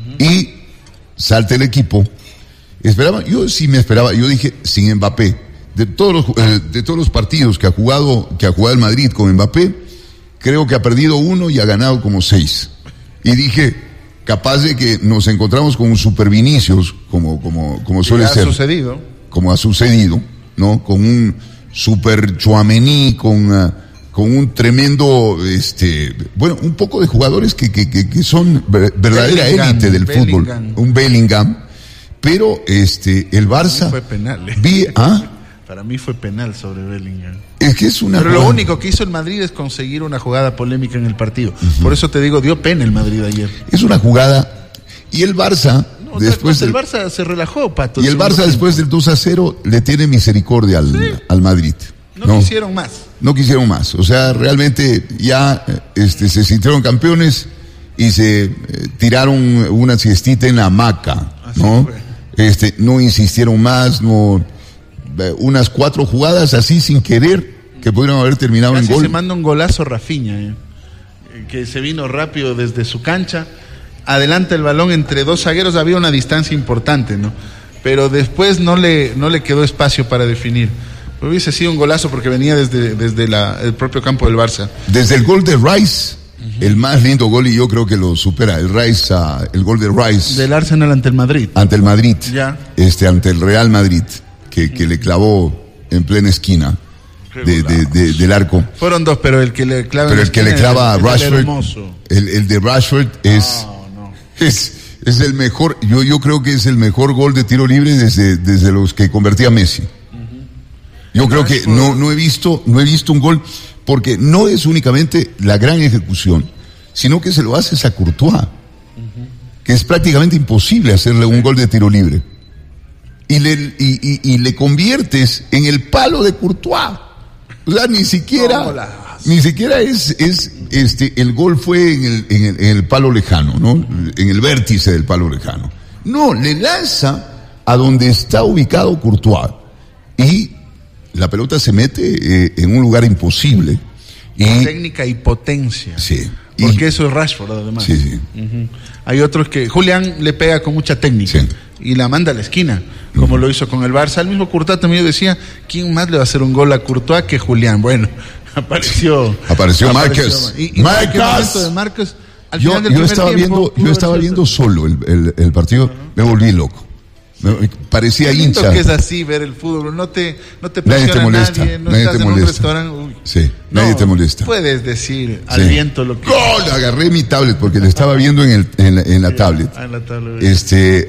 Y salta el equipo. Esperaba, yo sí me esperaba, yo dije sin Mbappé. De todos los, eh, de todos los partidos que ha jugado, que ha jugado el Madrid con Mbappé, creo que ha perdido uno y ha ganado como seis. Y dije, capaz de que nos encontramos con un Super Vinicius, como, como, como suele ser. Ha sucedido. Como ha sucedido, ¿no? Con un Super Tchouaméni, con, uh, con un tremendo, este, bueno, un poco de jugadores que, que, que, que son verdadera élite del Bellingham. fútbol. Un Bellingham. Pero, este, el Barça. Fue penal. ¿eh? Vi, ¿ah? Para mí fue penal sobre Bellingham. Es que es una Pero jugada... lo único que hizo el Madrid es conseguir una jugada polémica en el partido. Uh-huh. Por eso te digo, dio pena el Madrid ayer. Es una jugada... Y el Barça... No, después del... del... El Barça se relajó, Pato. Y el Barça después del dos a cero le tiene misericordia al, sí. al Madrid. No, no quisieron más. No quisieron más. O sea, realmente ya este, se sintieron campeones y se eh, tiraron una siestita en la hamaca, Así ¿no? Fue. Este, no insistieron más, no... unas cuatro jugadas así sin querer que pudieron haber terminado Casi en gol. Se manda un golazo Rafinha, eh, que se vino rápido desde su cancha, adelanta el balón entre dos zagueros, había una distancia importante, ¿no? Pero después no le no le quedó espacio para definir. Hubiese sido un golazo porque venía desde desde la, el propio campo del Barça. Desde el gol de Rice, uh-huh. el más lindo gol, y yo creo que lo supera, el Rice, uh, el gol de Rice. Del Arsenal ante el Madrid. Ante el Madrid. Ya. Este, ante el Real Madrid. Que, que le clavó en plena esquina de, de, de, del arco. Fueron dos, pero el que le clava pero el que le clava a Rashford, el, el de Rashford es, no, no. es es el mejor. Yo yo creo que es el mejor gol de tiro libre desde desde los que convertía Messi. Uh-huh. Yo creo Rashford. que no no he visto no he visto un gol, porque no es únicamente la gran ejecución, sino que se lo haces a Courtois, uh-huh. que es prácticamente imposible hacerle sí. un gol de tiro libre. Y le, y, y, y le conviertes en el palo de Courtois. O sea, ni siquiera, no, ni siquiera es, es, este, el gol fue en el, en el, en el palo lejano, ¿no? En el vértice del palo lejano. No, le lanza a donde está ubicado Courtois. Y la pelota se mete eh, en un lugar imposible. Y, técnica y potencia. Sí. Porque y, eso es Rashford, además. Sí, sí. Uh-huh. Hay otros que... Julián le pega con mucha técnica. Sí. Y la manda a la esquina, como uh-huh. lo hizo con el Barça. El mismo Courtois también decía, ¿quién más le va a hacer un gol a Courtois que Julián? Bueno, apareció... Apareció Márquez. Y, y Márquez. De Márquez al yo, final del yo estaba tiempo, viendo, yo estaba viendo solo el, el, el partido, uh-huh. me volví loco. Me, parecía hincha. Que es así ver el fútbol, no te, no te nadie te molesta, nadie, no nadie estás te en molesta. un restaurante. Uy. Sí, no, nadie te molesta. Puedes decir al sí. viento lo que... ¡Gol! Agarré mi tablet porque le estaba viendo en, el, en, la, en la tablet. Ah, en la tablet. Este,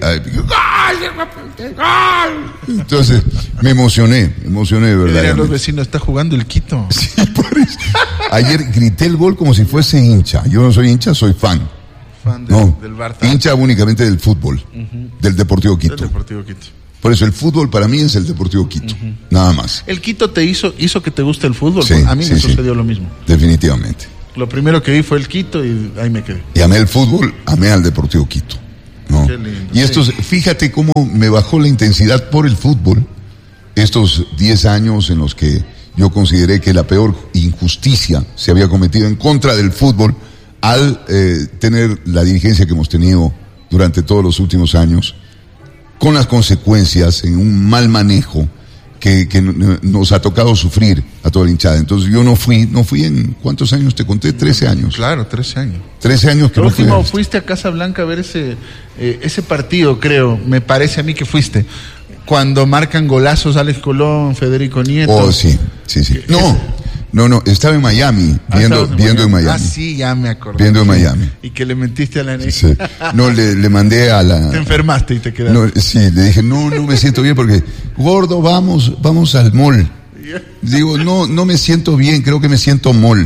¡gol! ¡Gol! Entonces, me emocioné, me emocioné de verdad. Dirían los vecinos, está jugando el Quito. Sí, por eso. Ayer grité el gol como si fuese hincha. Yo no soy hincha, soy fan. Fan de, no, del Barça. hincha únicamente del fútbol, uh-huh. del Deportivo Quito. Del Deportivo Quito. Por eso el fútbol para mí es el Deportivo Quito, uh-huh. nada más. ¿El Quito te hizo hizo que te guste el fútbol? Sí, a mí sí, me sí. sucedió lo mismo. Definitivamente. Lo primero que vi fue el Quito y ahí me quedé. Y amé el fútbol, amé al Deportivo Quito. ¿No? Qué lindo, y estos, sí. Fíjate cómo me bajó la intensidad por el fútbol estos diez años en los que yo consideré que la peor injusticia se había cometido en contra del fútbol al eh, tener la dirigencia que hemos tenido durante todos los últimos años, con las consecuencias en un mal manejo que, que nos ha tocado sufrir a toda la hinchada. Entonces yo no fui, no fui en, ¿cuántos años te conté? trece años. Claro, trece años. trece años que Lo no último, fui a... fuiste a Casa Blanca a ver ese, eh, ese partido, creo, me parece a mí que fuiste. Cuando marcan golazos Alex Colón, Federico Nieto. Oh, sí, sí, sí. No, no, no, estaba en Miami, ah, viendo, en viendo Miami. en Miami. Ah, sí, ya me acordé. Viendo en Miami. Y que le mentiste a la niña. Sí. No, le, le mandé a la... Te enfermaste y te quedaste. No, sí, le dije, no, no me siento bien porque, gordo, vamos, vamos al mall. Digo, no, no me siento bien, creo que me siento mall.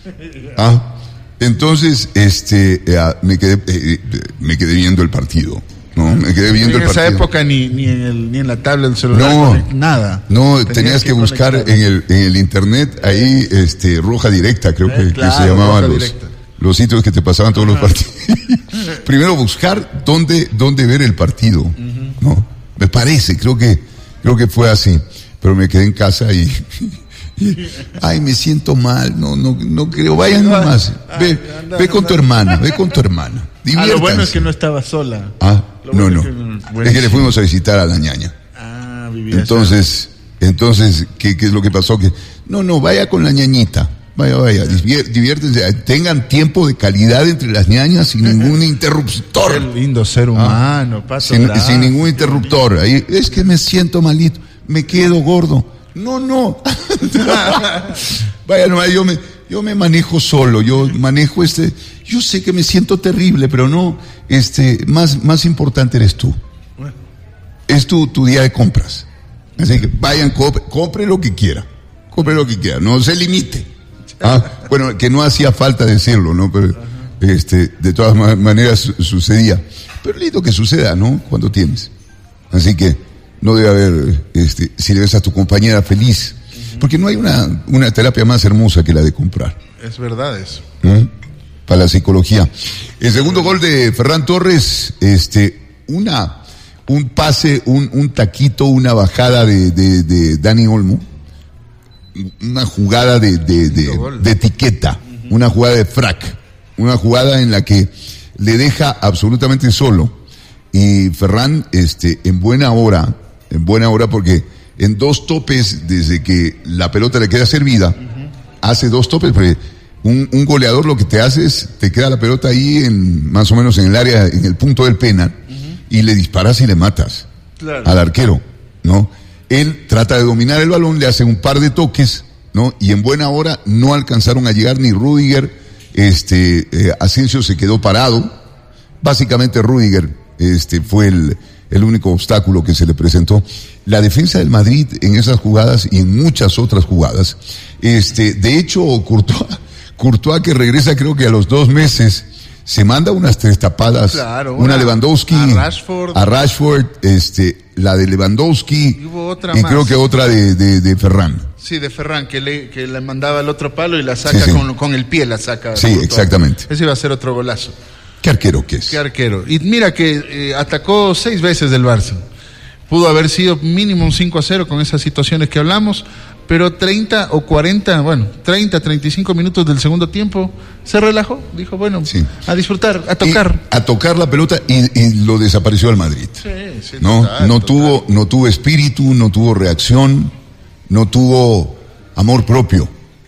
Ah, entonces, este, eh, me quedé, eh, me quedé viendo el partido. No, me quedé viendo en el partido. En esa época ni, ni, en el, ni en la tablet del celular, no, nada. No, tenías, tenías que, que buscar en el, en el internet, ahí, este, Roja Directa, creo que, eh, claro, que se llamaban los, los sitios que te pasaban todos Ajá. los partidos. Primero buscar dónde, dónde ver el partido, uh-huh. ¿no? Me parece, creo que, creo que fue así. Pero me quedé en casa y, y ay, me siento mal, no, no, no creo, vayan nomás, ve, anda, ve con anda. tu hermana, ve con tu hermana. Ah, lo bueno es que no estaba sola. Ah, no, no, es que, es que le fuimos a visitar a la ñaña. Ah, vivía Entonces, esa. entonces, ¿qué, ¿qué es lo que pasó? Que, no, no, vaya con la ñañita, vaya, vaya, diviértense, tengan tiempo de calidad entre las ñañas sin ningún interruptor. Qué lindo ser humano, ah, Pato, sin, sin ningún interruptor. Ahí, es que me siento malito. Me quedo gordo. No, no. Vaya, no, yo me, yo me manejo solo. Yo manejo este. Yo sé que me siento terrible, pero no. Este, más, más importante eres tú. Es tu, tu día de compras. Así que vayan, compre, compre lo que quiera. Compre lo que quiera. No se limite. Ah, bueno, que no hacía falta decirlo, ¿no? Pero, este, de todas maneras sucedía. Pero lindo que suceda, ¿no? Cuando tienes. Así que no debe haber, este, si le ves a tu compañera feliz, uh-huh. porque no hay una, una terapia más hermosa que la de comprar. Es verdad eso. ¿Eh? Para la psicología. El segundo gol de Ferran Torres, este, una, un pase, un, un taquito, una bajada de, de, de Dani Olmo, una jugada de, de, de, de etiqueta, uh-huh. una jugada de frac, una jugada en la que le deja absolutamente solo. Y Ferran, este, en buena hora, en buena hora porque en dos topes, desde que la pelota le queda servida, uh-huh. hace dos topes, porque un, un goleador lo que te hace es, te queda la pelota ahí en, más o menos en el área, en el punto del penal, uh-huh. y le disparas y le matas claro. al arquero, ¿no? Él trata de dominar el balón, le hace un par de toques, ¿no? Y en buena hora no alcanzaron a llegar ni Rüdiger, este, eh, Asensio se quedó parado, básicamente Rüdiger, este, fue el, el único obstáculo que se le presentó. La defensa del Madrid en esas jugadas y en muchas otras jugadas, este, de hecho, Courtois, Courtois que regresa creo que a los dos meses, se manda unas tres tapadas, claro, una, una Lewandowski, a Rashford, a Rashford, este, la de Lewandowski, y, hubo otra y más. creo que otra de, de, de Ferran. Sí, de Ferran, que le, que le mandaba al otro palo y la saca sí, sí. Con, con el pie, la saca. Sí, exactamente. Ese iba a ser otro golazo. ¿Qué arquero que es? Qué arquero. Y mira que eh, atacó seis veces del Barça. Pudo haber sido mínimo un cinco a cero con esas situaciones que hablamos, pero treinta o cuarenta, bueno, treinta, treinta y cinco minutos del segundo tiempo se relajó. Dijo, bueno, sí. a disfrutar, a tocar. Y a tocar la pelota y, y lo desapareció al Madrid. Sí, sí, no, total, no total. tuvo, no tuvo espíritu, no tuvo reacción, no tuvo amor propio,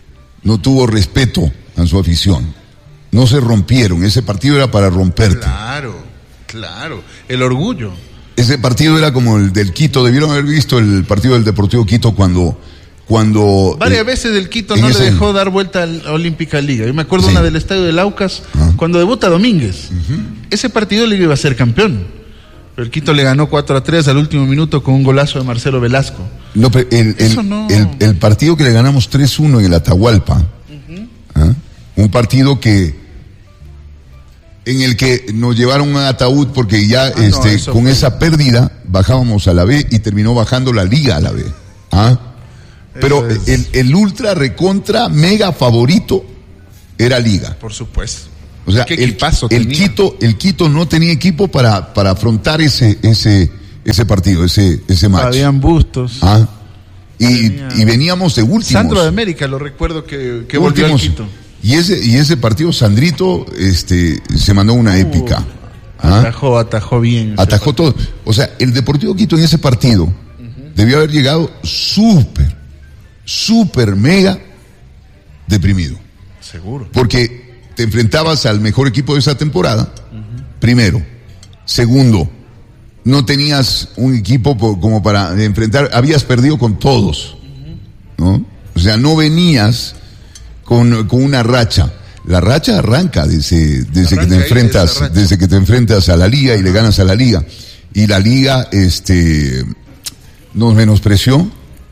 no tuvo respeto a su afición. No se rompieron, ese partido era para romperte. Claro, claro, el orgullo. Ese partido era como el del Quito, debieron haber visto el partido del Deportivo Quito cuando... cuando Varias eh, veces el Quito no ese... le dejó dar vuelta a la Olímpica Liga. Yo me acuerdo sí. una del estadio del Aucas, ah. cuando debuta Domínguez. Uh-huh. Ese partido Liga iba a ser campeón. Pero el Quito le ganó cuatro a tres al último minuto con un golazo de Marcelo Velasco. No, pero el, el, no... el, el partido que le ganamos tres uno en el Atahualpa, uh-huh. ¿ah? un partido que en el que nos llevaron un ataúd porque ya Ah, no, este, eso con fue- esa pérdida bajábamos a la B y terminó bajando la liga a la B. ¿Ah? Pero Eso es- el, el ultra recontra mega favorito era liga. Por supuesto. O sea, ¿Qué el, equipazo el tenía? Quito, el Quito no tenía equipo para, para afrontar ese, ese, ese partido, ese, ese match. Habían Bustos. ¿Ah? Y, Tenía- y veníamos de últimos. Sandro de América, lo recuerdo que, que volvió al Últimos. Quito. Y ese, y ese partido, Sandrito, este, se mandó una épica. Uh, ¿Ah? Atajó, atajó bien. ese Atajó todo. O sea, el Deportivo Quito en ese partido debió haber llegado súper, súper mega deprimido. partido. Seguro. Porque te enfrentabas al mejor equipo de esa temporada, primero. Segundo, no tenías un equipo po- como para enfrentar, habías perdido con todos, ¿no? O sea, no venías con, con una racha. La racha arranca desde, desde que Arranca te ahí, enfrentas, esa racha. desde que te enfrentas a la liga y le ganas a la liga. Y la liga, este, nos menospreció,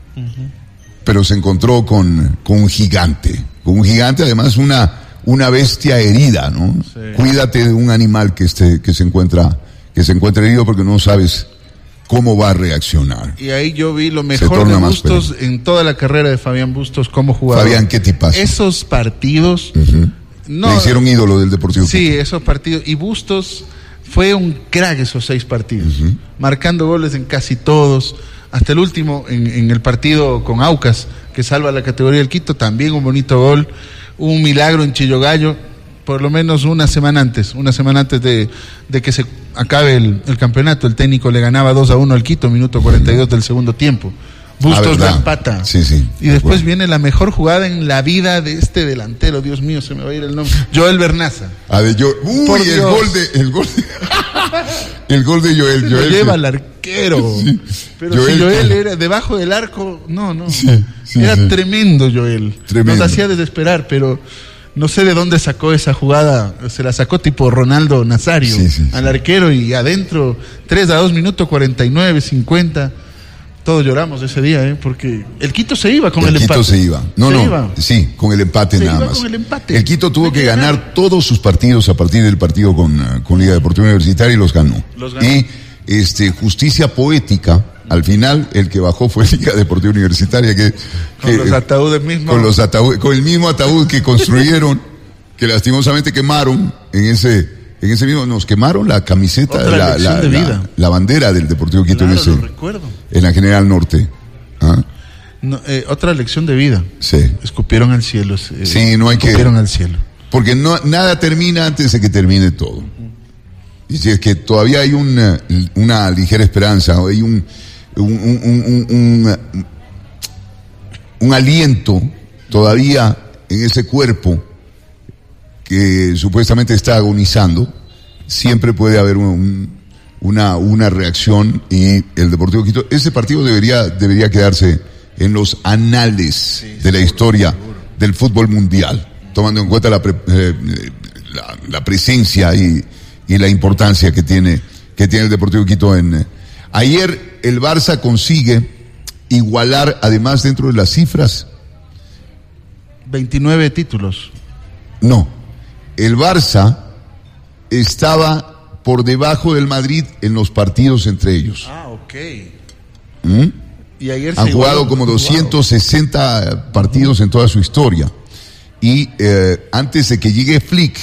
pero se encontró con, con un gigante, con un gigante, además una, una bestia herida, ¿no? Sí. Cuídate de un animal que esté, que se encuentra, que se encuentra herido porque no sabes cómo va a reaccionar. Y ahí yo vi lo Se mejor torna de más Bustos en toda la carrera de Fabián Bustos como jugador. Fabián, ¿qué tipazo? Esos partidos. Ujú. No, Le hicieron ídolo del Deportivo Sí, Quito. esos partidos. Y Bustos fue un crack esos seis partidos. Marcando goles en casi todos. Hasta el último, en, en el partido con Aucas, que salva la categoría del Quito, también un bonito gol. Un milagro en Chillogallo, por lo menos una semana antes. Una semana antes de, de que se acabe el, el campeonato. El técnico le ganaba dos a uno al Quito, minuto cuarenta y dos del segundo tiempo. Bustos Ah, la ¿verdad? empata. Sí, sí, Y de después acuerdo. viene la mejor jugada en la vida de este delantero. Dios mío, se me va a ir el nombre. Joel Bernaza. A ver, yo, uy, Por el Dios. gol de, el gol de, el gol de Joel, Lo Joel. lleva al arquero. Sí. Pero Joel, si Joel sí. era debajo del arco, no, no. Sí, sí, era sí. tremendo Joel. Tremendo. Nos hacía desesperar, pero no sé de dónde sacó esa jugada. Se la sacó tipo Ronaldo Nazario Sí, sí, al sí. arquero y adentro, tres a dos minutos, cuarenta y nueve, cincuenta. Todos lloramos ese día, ¿eh? Porque el Quito se iba con el, el Quito empate. se iba. No, Se no. iba. Sí, con el empate Se nada iba más. con el empate. El Quito tuvo Tenía que que ganar ganar. todos sus partidos a partir del partido con, eh, con Liga Deportiva Universitaria y los ganó. Los ganó. Y este, justicia poética, al final el que bajó fue Liga Deportiva Universitaria que Con que, los eh, ataúdes mismos. con los ataúd, con el mismo ataúd que construyeron, que lastimosamente quemaron en ese en ese mismo, nos quemaron la camiseta, Otra la, lección la, de la- vida. la bandera del Deportivo Quito Claro, en ese, lo recuerdo. en la General Norte. ¿Ah? No, eh, otra lección de vida. Sí. Escupieron al cielo. eh, Sí, no hay que- Escupieron al cielo. Porque no, nada termina antes de que termine todo. Y si es que todavía hay una, una ligera esperanza, o hay un, un, un, un, un, un- un aliento todavía en ese cuerpo que supuestamente está agonizando, siempre puede haber un- un- una, una reacción y el Deportivo Quito, ese partido debería, debería quedarse en los anales de la historia del fútbol mundial, tomando en cuenta la, pre- eh, la, la presencia y, y la importancia que tiene, que tiene el Deportivo Quito en... eh, ayer el Barça consigue igualar, además dentro de las cifras, veintinueve títulos. no, el Barça estaba por debajo del Madrid en los partidos entre ellos. Ah, ok. ¿Mm? Y ayer Han se jugado igualó. como Wow. doscientos sesenta partidos en toda su historia. Y eh, antes de que llegue Flick,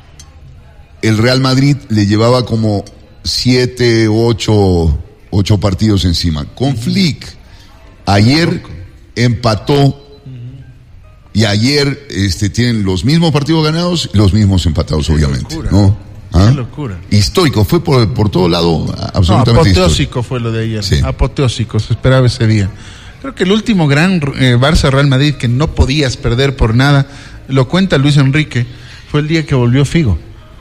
el Real Madrid le llevaba como siete, ocho, ocho partidos encima. Con Flick, ayer empató y ayer este, tienen los mismos partidos ganados y los mismos empatados, obviamente. locura. ¿No? ¿Ah? Qué locura. Histórico, fue por, por todo lado No, absolutamente histórico. apoteósico fue lo de ayer. Sí. Apoteósico, se esperaba ese día. Creo que el último gran eh, Barça-Real Madrid que no podías perder por nada, lo cuenta Luis Enrique, fue el día que volvió Figo.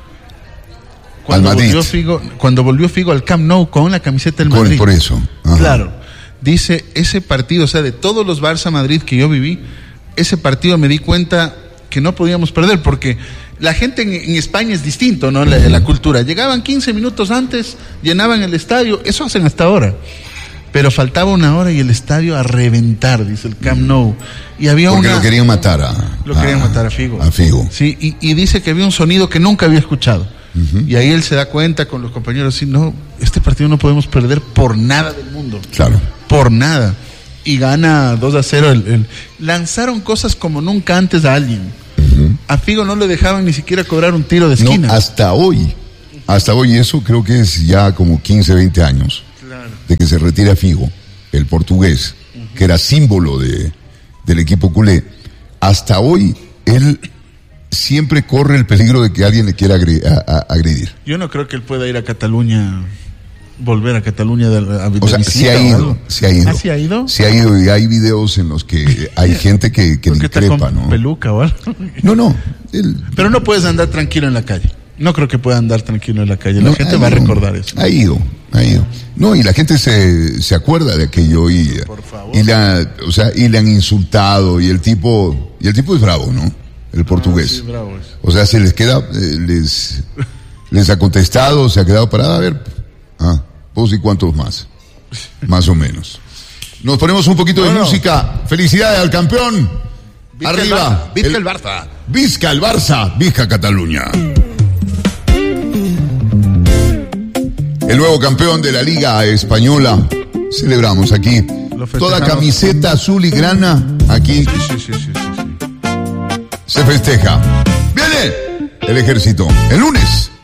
Cuando Al Madrid. volvió Figo, cuando volvió Figo al Camp Nou con la camiseta del Con- Madrid. por eso. Ajá. Claro. Dice, ese partido, o sea, de todos los Barça-Madrid que yo viví, ese partido me di cuenta que no podíamos perder, porque la gente en, en España es distinto, ¿no? La, la cultura. Llegaban quince minutos antes, llenaban el estadio, eso hacen hasta ahora. Pero faltaba una hora y el estadio a reventar, dice el Camp Nou. Y había Porque una... lo querían matar a... Lo querían matar a Figo. A Figo. Sí, y, y dice que había un sonido que nunca había escuchado. Uh-huh. Y ahí él se da cuenta con los compañeros, así, no, este partido no podemos perder por nada del mundo. Claro. Por nada. Y gana dos a cero. El, el... Lanzaron cosas como nunca antes a alguien. Uh-huh. A Figo no le dejaban ni siquiera cobrar un tiro de esquina. No, hasta hoy. Hasta hoy, eso creo que es ya como quince, veinte años. Claro. De que se retira Figo, el portugués, uh-huh. que era símbolo de, del equipo culé. Hasta hoy, él siempre corre el peligro de que alguien le quiera agredir. Yo no creo que él pueda ir a Cataluña, volver a Cataluña de, a, de o sea, visita. Se ha ido, se ha ido. ¿Ah, se ha ido? Se ha ido y hay videos en los que hay gente que, que le increpa, está con ¿no? peluca o algo. No, no. Él... Pero no puedes andar tranquilo en la calle. No creo que pueda andar tranquilo en la calle. La no, gente va ido, a recordar eso. Ha ido, ha ido. No, y la gente se, se acuerda de aquello y, Por favor. y la, o sea, y le han insultado y el tipo, y el tipo es bravo, ¿no? El portugués. Ah, sí, bravo es. O sea, se les queda, eh, les, les ha contestado, se ha quedado parado. A ver, ah, vos y cuántos más, más o menos. Nos ponemos un poquito de no, música. No. Felicidades al campeón. Vizca Arriba. Vizca el, el Barça. Vizca el Barça. Vizca Cataluña. El nuevo campeón de la Liga Española. Celebramos aquí. Toda camiseta azul y grana. Aquí. Sí, sí, sí, sí, sí, sí. Se festeja. Viene el ejército. El lunes.